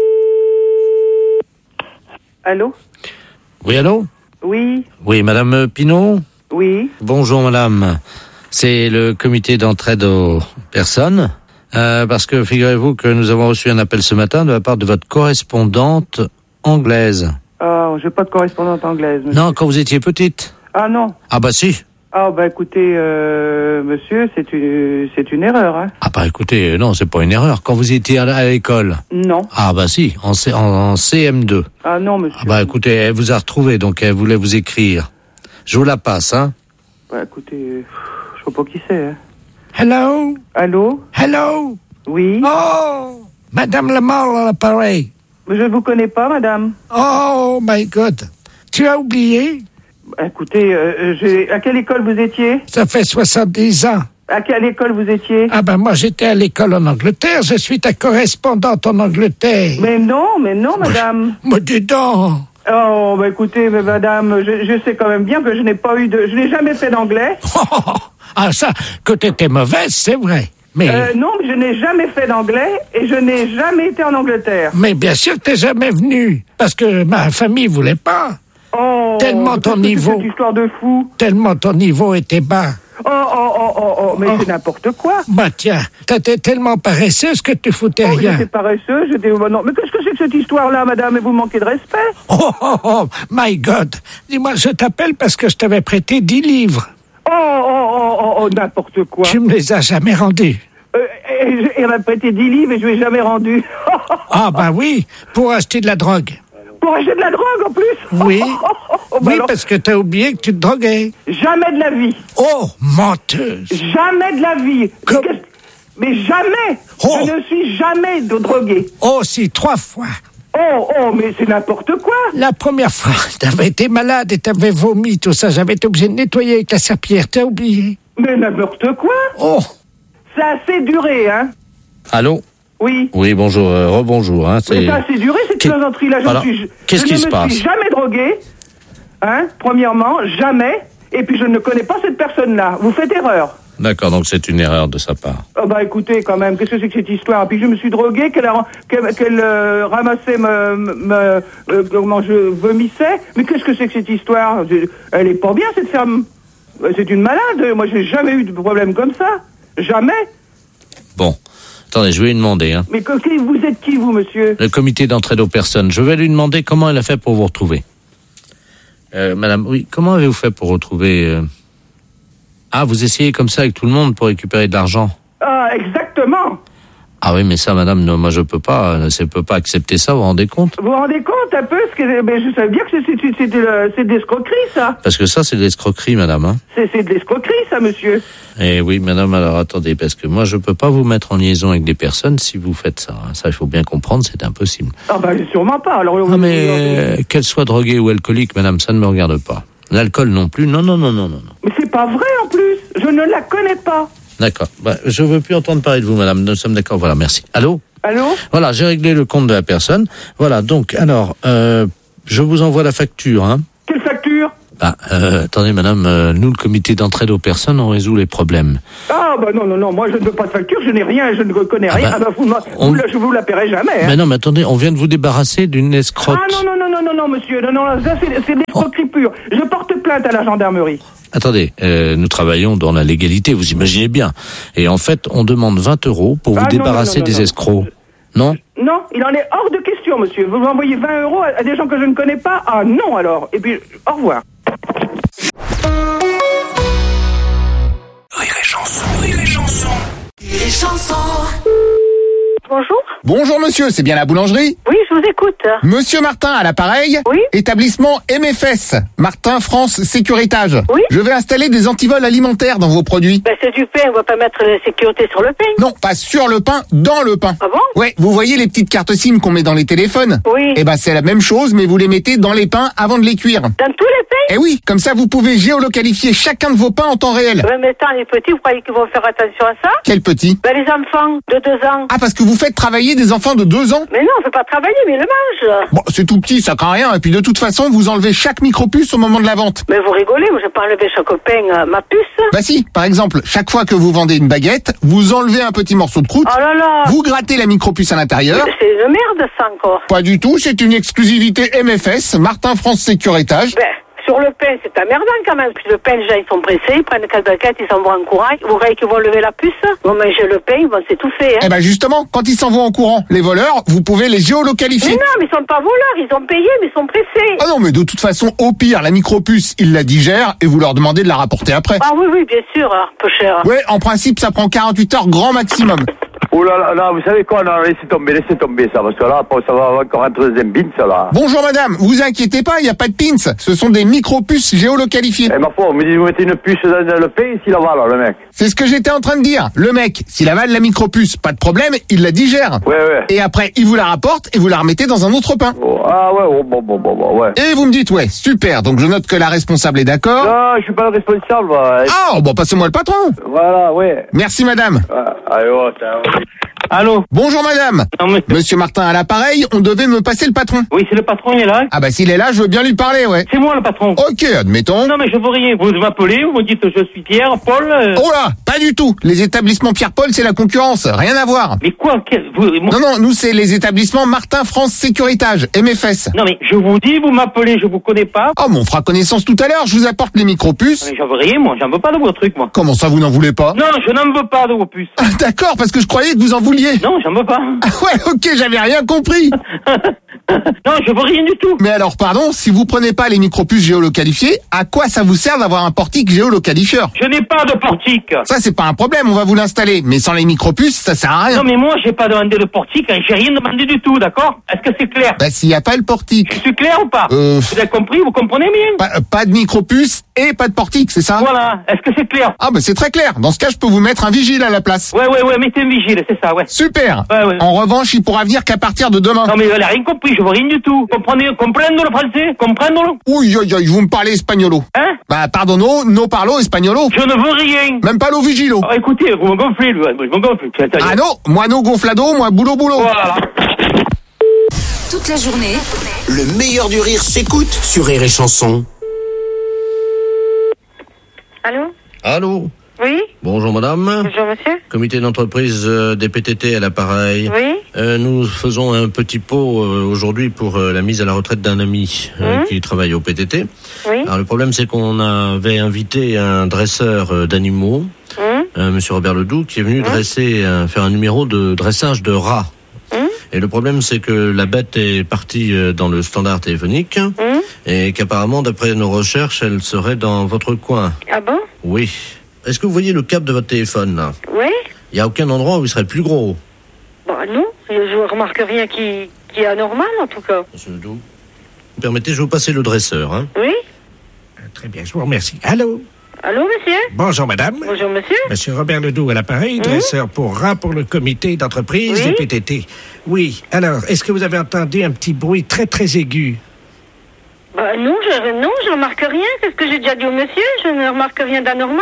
Allô? Oui, allô? Oui. Oui, madame Pinot? Oui. Bonjour, madame. C'est le comité d'entraide aux personnes. Parce que figurez-vous que nous avons reçu un appel ce matin de la part de votre correspondante anglaise. Ah, j'ai pas de correspondante anglaise, monsieur. Non, quand vous étiez petite. Ah non. Ah bah si. Ah bah écoutez, monsieur, c'est une erreur, hein. Ah bah écoutez, non, c'est pas une erreur. Quand vous étiez à l'école. Non. Ah bah si, en CM2. Ah non, monsieur. Ah bah écoutez, elle vous a retrouvé, donc elle voulait vous écrire. Je vous la passe, hein. Bah écoutez, je sais pas qui c'est, hein. Hello? Allô? Hello? Oui? Oh! Madame Lamar à l'appareil. Je ne vous connais pas, madame. Oh my God! Tu as oublié? Écoutez, à quelle école vous étiez? Ça fait 70 ans. À quelle école vous étiez? Ah ben moi j'étais à l'école en Angleterre, je suis ta correspondante en Angleterre. Mais non, madame. Mais dis donc. Oh, bah écoutez, mais madame, je sais quand même bien que je n'ai jamais fait d'anglais. Ah ça, que t'étais mauvaise, c'est vrai. Mais... non, mais je n'ai jamais fait d'anglais et je n'ai jamais été en Angleterre. Mais bien sûr que t'es jamais venu, parce que ma famille voulait pas. Oh, tellement ton niveau... C'est cette histoire de fou. Tellement ton niveau était bas. Mais c'est n'importe quoi. Bah tiens, t'étais tellement paresseuse que tu foutais rien. J'étais paresseuse, non. Mais qu'est-ce que c'est que cette histoire-là, madame? Et vous manquez de respect? Oh, my God. Dis-moi, je t'appelle parce que je t'avais prêté 10 livres. Oh, n'importe quoi. Tu me les as jamais rendus. Elle m'a prêté 10 livres et je ne l'ai jamais rendu. Ah bah oui, pour acheter de la drogue. Pour acheter de la drogue en plus? Oui. Oui, alors... parce que t'as oublié que tu te droguais. Jamais de la vie. Oh, menteuse. Jamais de la vie. Mais jamais. Oh. Je ne suis jamais droguée. Oh, si, 3 fois. Oh, mais c'est n'importe quoi. La première fois, t'avais été malade et t'avais vomi, tout ça. J'avais été obligé de nettoyer avec la serpillière. T'as oublié? Mais n'importe quoi. Oh. Ça a assez duré, hein. Allô? Oui. Oui, bonjour, rebonjour. Hein, ça a assez duré, cette plaisanterie-là. Qu'est-ce qui se passe? Je ne me suis jamais droguée, hein, premièrement, jamais. Et puis je ne connais pas cette personne-là. Vous faites erreur. D'accord, donc c'est une erreur de sa part. Oh bah écoutez, quand même, qu'est-ce que c'est que cette histoire? Puis je me suis droguée, qu'elle ramassait comment je vomissais. Mais qu'est-ce que c'est que cette histoire? Elle est pas bien, cette femme. C'est une malade. Moi, j'ai jamais eu de problème comme ça. Jamais. Bon. Attendez, je vais lui demander. Hein. Mais vous êtes qui, vous, monsieur? Le comité d'entraide aux personnes. Je vais lui demander comment elle a fait pour vous retrouver. Madame, oui, comment avez-vous fait pour retrouver... Ah, vous essayez comme ça avec tout le monde pour récupérer de l'argent? Ah, exactement. Ah oui, mais ça, madame, non, moi je peux pas accepter ça, vous vous rendez compte? Vous vous rendez compte un peu mais je savais bien que c'est de l'escroquerie, ça. Parce que ça, c'est de l'escroquerie, madame, hein. C'est de l'escroquerie, ça, monsieur. Eh oui, madame, alors attendez, parce que moi je peux pas vous mettre en liaison avec des personnes si vous faites ça. Ça, il faut bien comprendre, c'est impossible. Ah bah, sûrement pas. Alors, mais qu'elle soit droguée ou alcoolique, madame, ça ne me regarde pas. L'alcool non plus, non. Mais c'est pas vrai, en plus. Je ne la connais pas. D'accord. Je veux plus entendre parler de vous, madame. Nous sommes d'accord. Voilà, merci. Allô? Voilà, j'ai réglé le compte de la personne. Voilà, donc, alors, je vous envoie la facture, hein. Quelle facture? Attendez, madame, nous, le comité d'entraide aux personnes, on résout les problèmes. Ah, bah non, moi, je ne veux pas de facture, je n'ai rien, je ne connais rien. Je vous la paierai jamais, hein. Mais non, mais attendez, on vient de vous débarrasser d'une escroque. Ah, non, monsieur, non, ça, c'est de l'escroquerie pure. Je porte plainte à la gendarmerie. Attendez, nous travaillons dans la légalité, vous imaginez bien. Et en fait, on demande 20 € pour vous débarrasser des escrocs. Non? Non, il en est hors de question, monsieur. Vous envoyez 20 € à des gens que je ne connais pas? Ah non, alors. Et puis, au revoir. Rire et chanson. Bonjour. Bonjour monsieur, c'est bien la boulangerie? Oui, je vous écoute. Monsieur Martin à l'appareil? Oui. Établissement MFS, Martin France Sécuritage. Oui. Je vais installer des antivols alimentaires dans vos produits. C'est du pain, on va pas mettre la sécurité sur le pain. Non, pas sur le pain, dans le pain. Ah bon? Ouais, vous voyez les petites cartes SIM qu'on met dans les téléphones? Oui. Eh ben c'est la même chose, mais vous les mettez dans les pains avant de les cuire. Dans tous les pains? Eh oui, comme ça vous pouvez géolocalifier chacun de vos pains en temps réel. Ouais, mais attends, les petits, vous croyez qu'ils vont faire attention à ça? Quels petits? Les enfants de 2 ans. Ah, parce que vous faites travailler des enfants de 2 ans? Mais non, on fait pas travailler, mais ils le mangent. Bon, c'est tout petit, ça craint rien. Et puis de toute façon, vous enlevez chaque micropuce au moment de la vente. Mais vous rigolez, moi j'ai pas enlevé chaque pain ma puce. Bah si, par exemple, chaque fois que vous vendez une baguette, vous enlevez un petit morceau de croûte. Oh là là. Vous grattez la micropuce à l'intérieur. C'est une merde ça encore. Pas du tout, c'est une exclusivité MFS, Martin France Sécuritage. Sur le pain, c'est emmerdant quand même. Puis le pain, déjà, ils sont pressés, ils prennent 4 baguettes, ils s'en vont en courant. Vous croyez qu'ils vont lever la puce? Ils vont manger le pain, ils vont s'étouffer. Hein. Eh ben justement, quand ils s'en vont en courant, les voleurs, vous pouvez les géolocalifier. Mais non, mais ils sont pas voleurs, ils ont payé, mais ils sont pressés. Ah non, mais de toute façon, au pire, la micropuce, ils la digèrent et vous leur demandez de la rapporter après. Ah oui, bien sûr, un peu cher. Ouais, en principe, ça prend 48 heures grand maximum. Oh là, vous savez quoi? Non, laissez tomber ça, parce que là, ça va encore un deuxième bin, ça là. Bonjour madame, vous inquiétez pas, il n'y a pas de pins. Ce sont des micropuces géolocalifiées. Ma foi, vous mettez une puce dans le pain, s'il avale, le mec. C'est ce que j'étais en train de dire. Le mec, s'il avale la micropuce, pas de problème, il la digère. Ouais. Et après, il vous la rapporte et vous la remettez dans un autre pain. Oh, ah ouais, bon, ouais. Et vous me dites, ouais, super, donc je note que la responsable est d'accord. Non, je suis pas le responsable. Ah, bon, passez-moi le patron. Voilà, ouais. Merci madame. Allô? Bonjour madame. Non, Monsieur Martin à l'appareil, on devait me passer le patron. Oui, c'est le patron, il est là. Ah bah s'il est là, je veux bien lui parler, ouais. C'est moi le patron. Ok, admettons. Non mais je veux rien, vous m'appelez, vous me dites je suis Pierre, Paul... Oh là, pas du tout. Les établissements Pierre-Paul, c'est la concurrence, rien à voir. Mais quoi Non, nous c'est les établissements Martin France Sécuritage, MFS. Non mais je vous dis, vous m'appelez, je vous connais pas. Oh, mais on fera connaissance tout à l'heure, je vous apporte les micropuces. Mais j'en veux rien, moi, j'en veux pas de vos trucs, moi. Comment ça, vous n'en voulez pas? Non, je n'en veux pas de vos puces. Ah, d'accord, parce que je croyais que vous en vouliez. Non, j'en veux pas. Ah ouais, ok, j'avais rien compris. Non, je veux rien du tout. Mais alors, pardon, si vous prenez pas les micropuces géolocalifiées, à quoi ça vous sert d'avoir un portique géolocalifieur? Je n'ai pas de portique. Ça, c'est pas un problème, on va vous l'installer. Mais sans les micropuces, ça sert à rien. Non, mais moi, j'ai pas demandé de portique, j'ai rien demandé du tout, d'accord? Est-ce que c'est clair? Bah, s'il y a pas le portique. Je suis clair ou pas? Vous avez compris, vous comprenez bien? Pas de micropuces et pas de portique, c'est ça? Voilà, est-ce que c'est clair? Ah, bah, c'est très clair. Dans ce cas, je peux vous mettre un vigile à la place. Ouais, mettez un vigile, c'est ça, ouais. Super. Ouais. En revanche, il pourra venir qu'à partir de demain. Non, mais elle a rien compris, je veux rien du tout. Comprendre le français? Comprendre? Oui, vous me parlez espagnolo. Hein? Bah, pardonno, no parlo espagnolo. Je ne veux rien. Même pas lo vigilo. Oh, écoutez, vous me gonflez, je me gonfle. Ah non, moi no gonflado, moi boulot. Voilà. Toute la journée, Le meilleur du rire s'écoute sur Rire et Chanson. Allô? Oui? Bonjour madame. Bonjour monsieur. Comité d'entreprise des PTT à l'appareil. Oui? Nous faisons un petit pot aujourd'hui pour la mise à la retraite d'un ami qui travaille au PTT. Oui? Alors le problème c'est qu'on avait invité un dresseur d'animaux, monsieur Robert Ledoux, qui est venu faire un numéro de dressage de rats. Et le problème, c'est que la bête est partie dans le standard téléphonique et qu'apparemment, d'après nos recherches, elle serait dans votre coin. Ah bon? Oui. Est-ce que vous voyez le câble de votre téléphone, là? Oui. Il n'y a aucun endroit où il serait plus gros? Bah non, je remarque rien qui est anormal, en tout cas. Monsieur Ledoux, permettez, je vais vous passer le dresseur, hein? Oui. Très bien, je vous remercie. Allô? Allô, monsieur? Bonjour, madame. Bonjour, monsieur. Monsieur Robert Ledoux à l'appareil, dresseur pour rats pour le comité d'entreprise Oui. des PTT. Oui, alors, est-ce que vous avez entendu un petit bruit très, très aigu? Bah non, je remarque rien. C'est ce que j'ai déjà dit au monsieur. Je ne remarque rien d'anormal.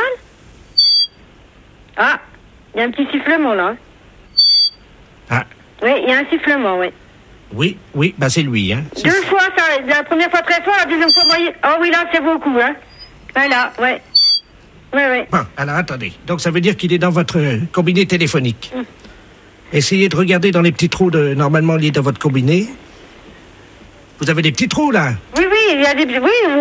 Ah, il y a un petit sifflement, là. Ah. Oui, il y a un sifflement, oui. Oui, bah c'est lui, hein. Deux fois, ça, la première fois très fort, la deuxième fois moyen. Oh oui, là, c'est beaucoup, hein. Voilà, ouais. Ouais. Bon, alors attendez. Donc ça veut dire qu'il est dans votre combiné téléphonique. Essayez de regarder dans les petits trous normalement liés dans votre combiné. Vous avez des petits trous, là? Oui, il y a des... Oui,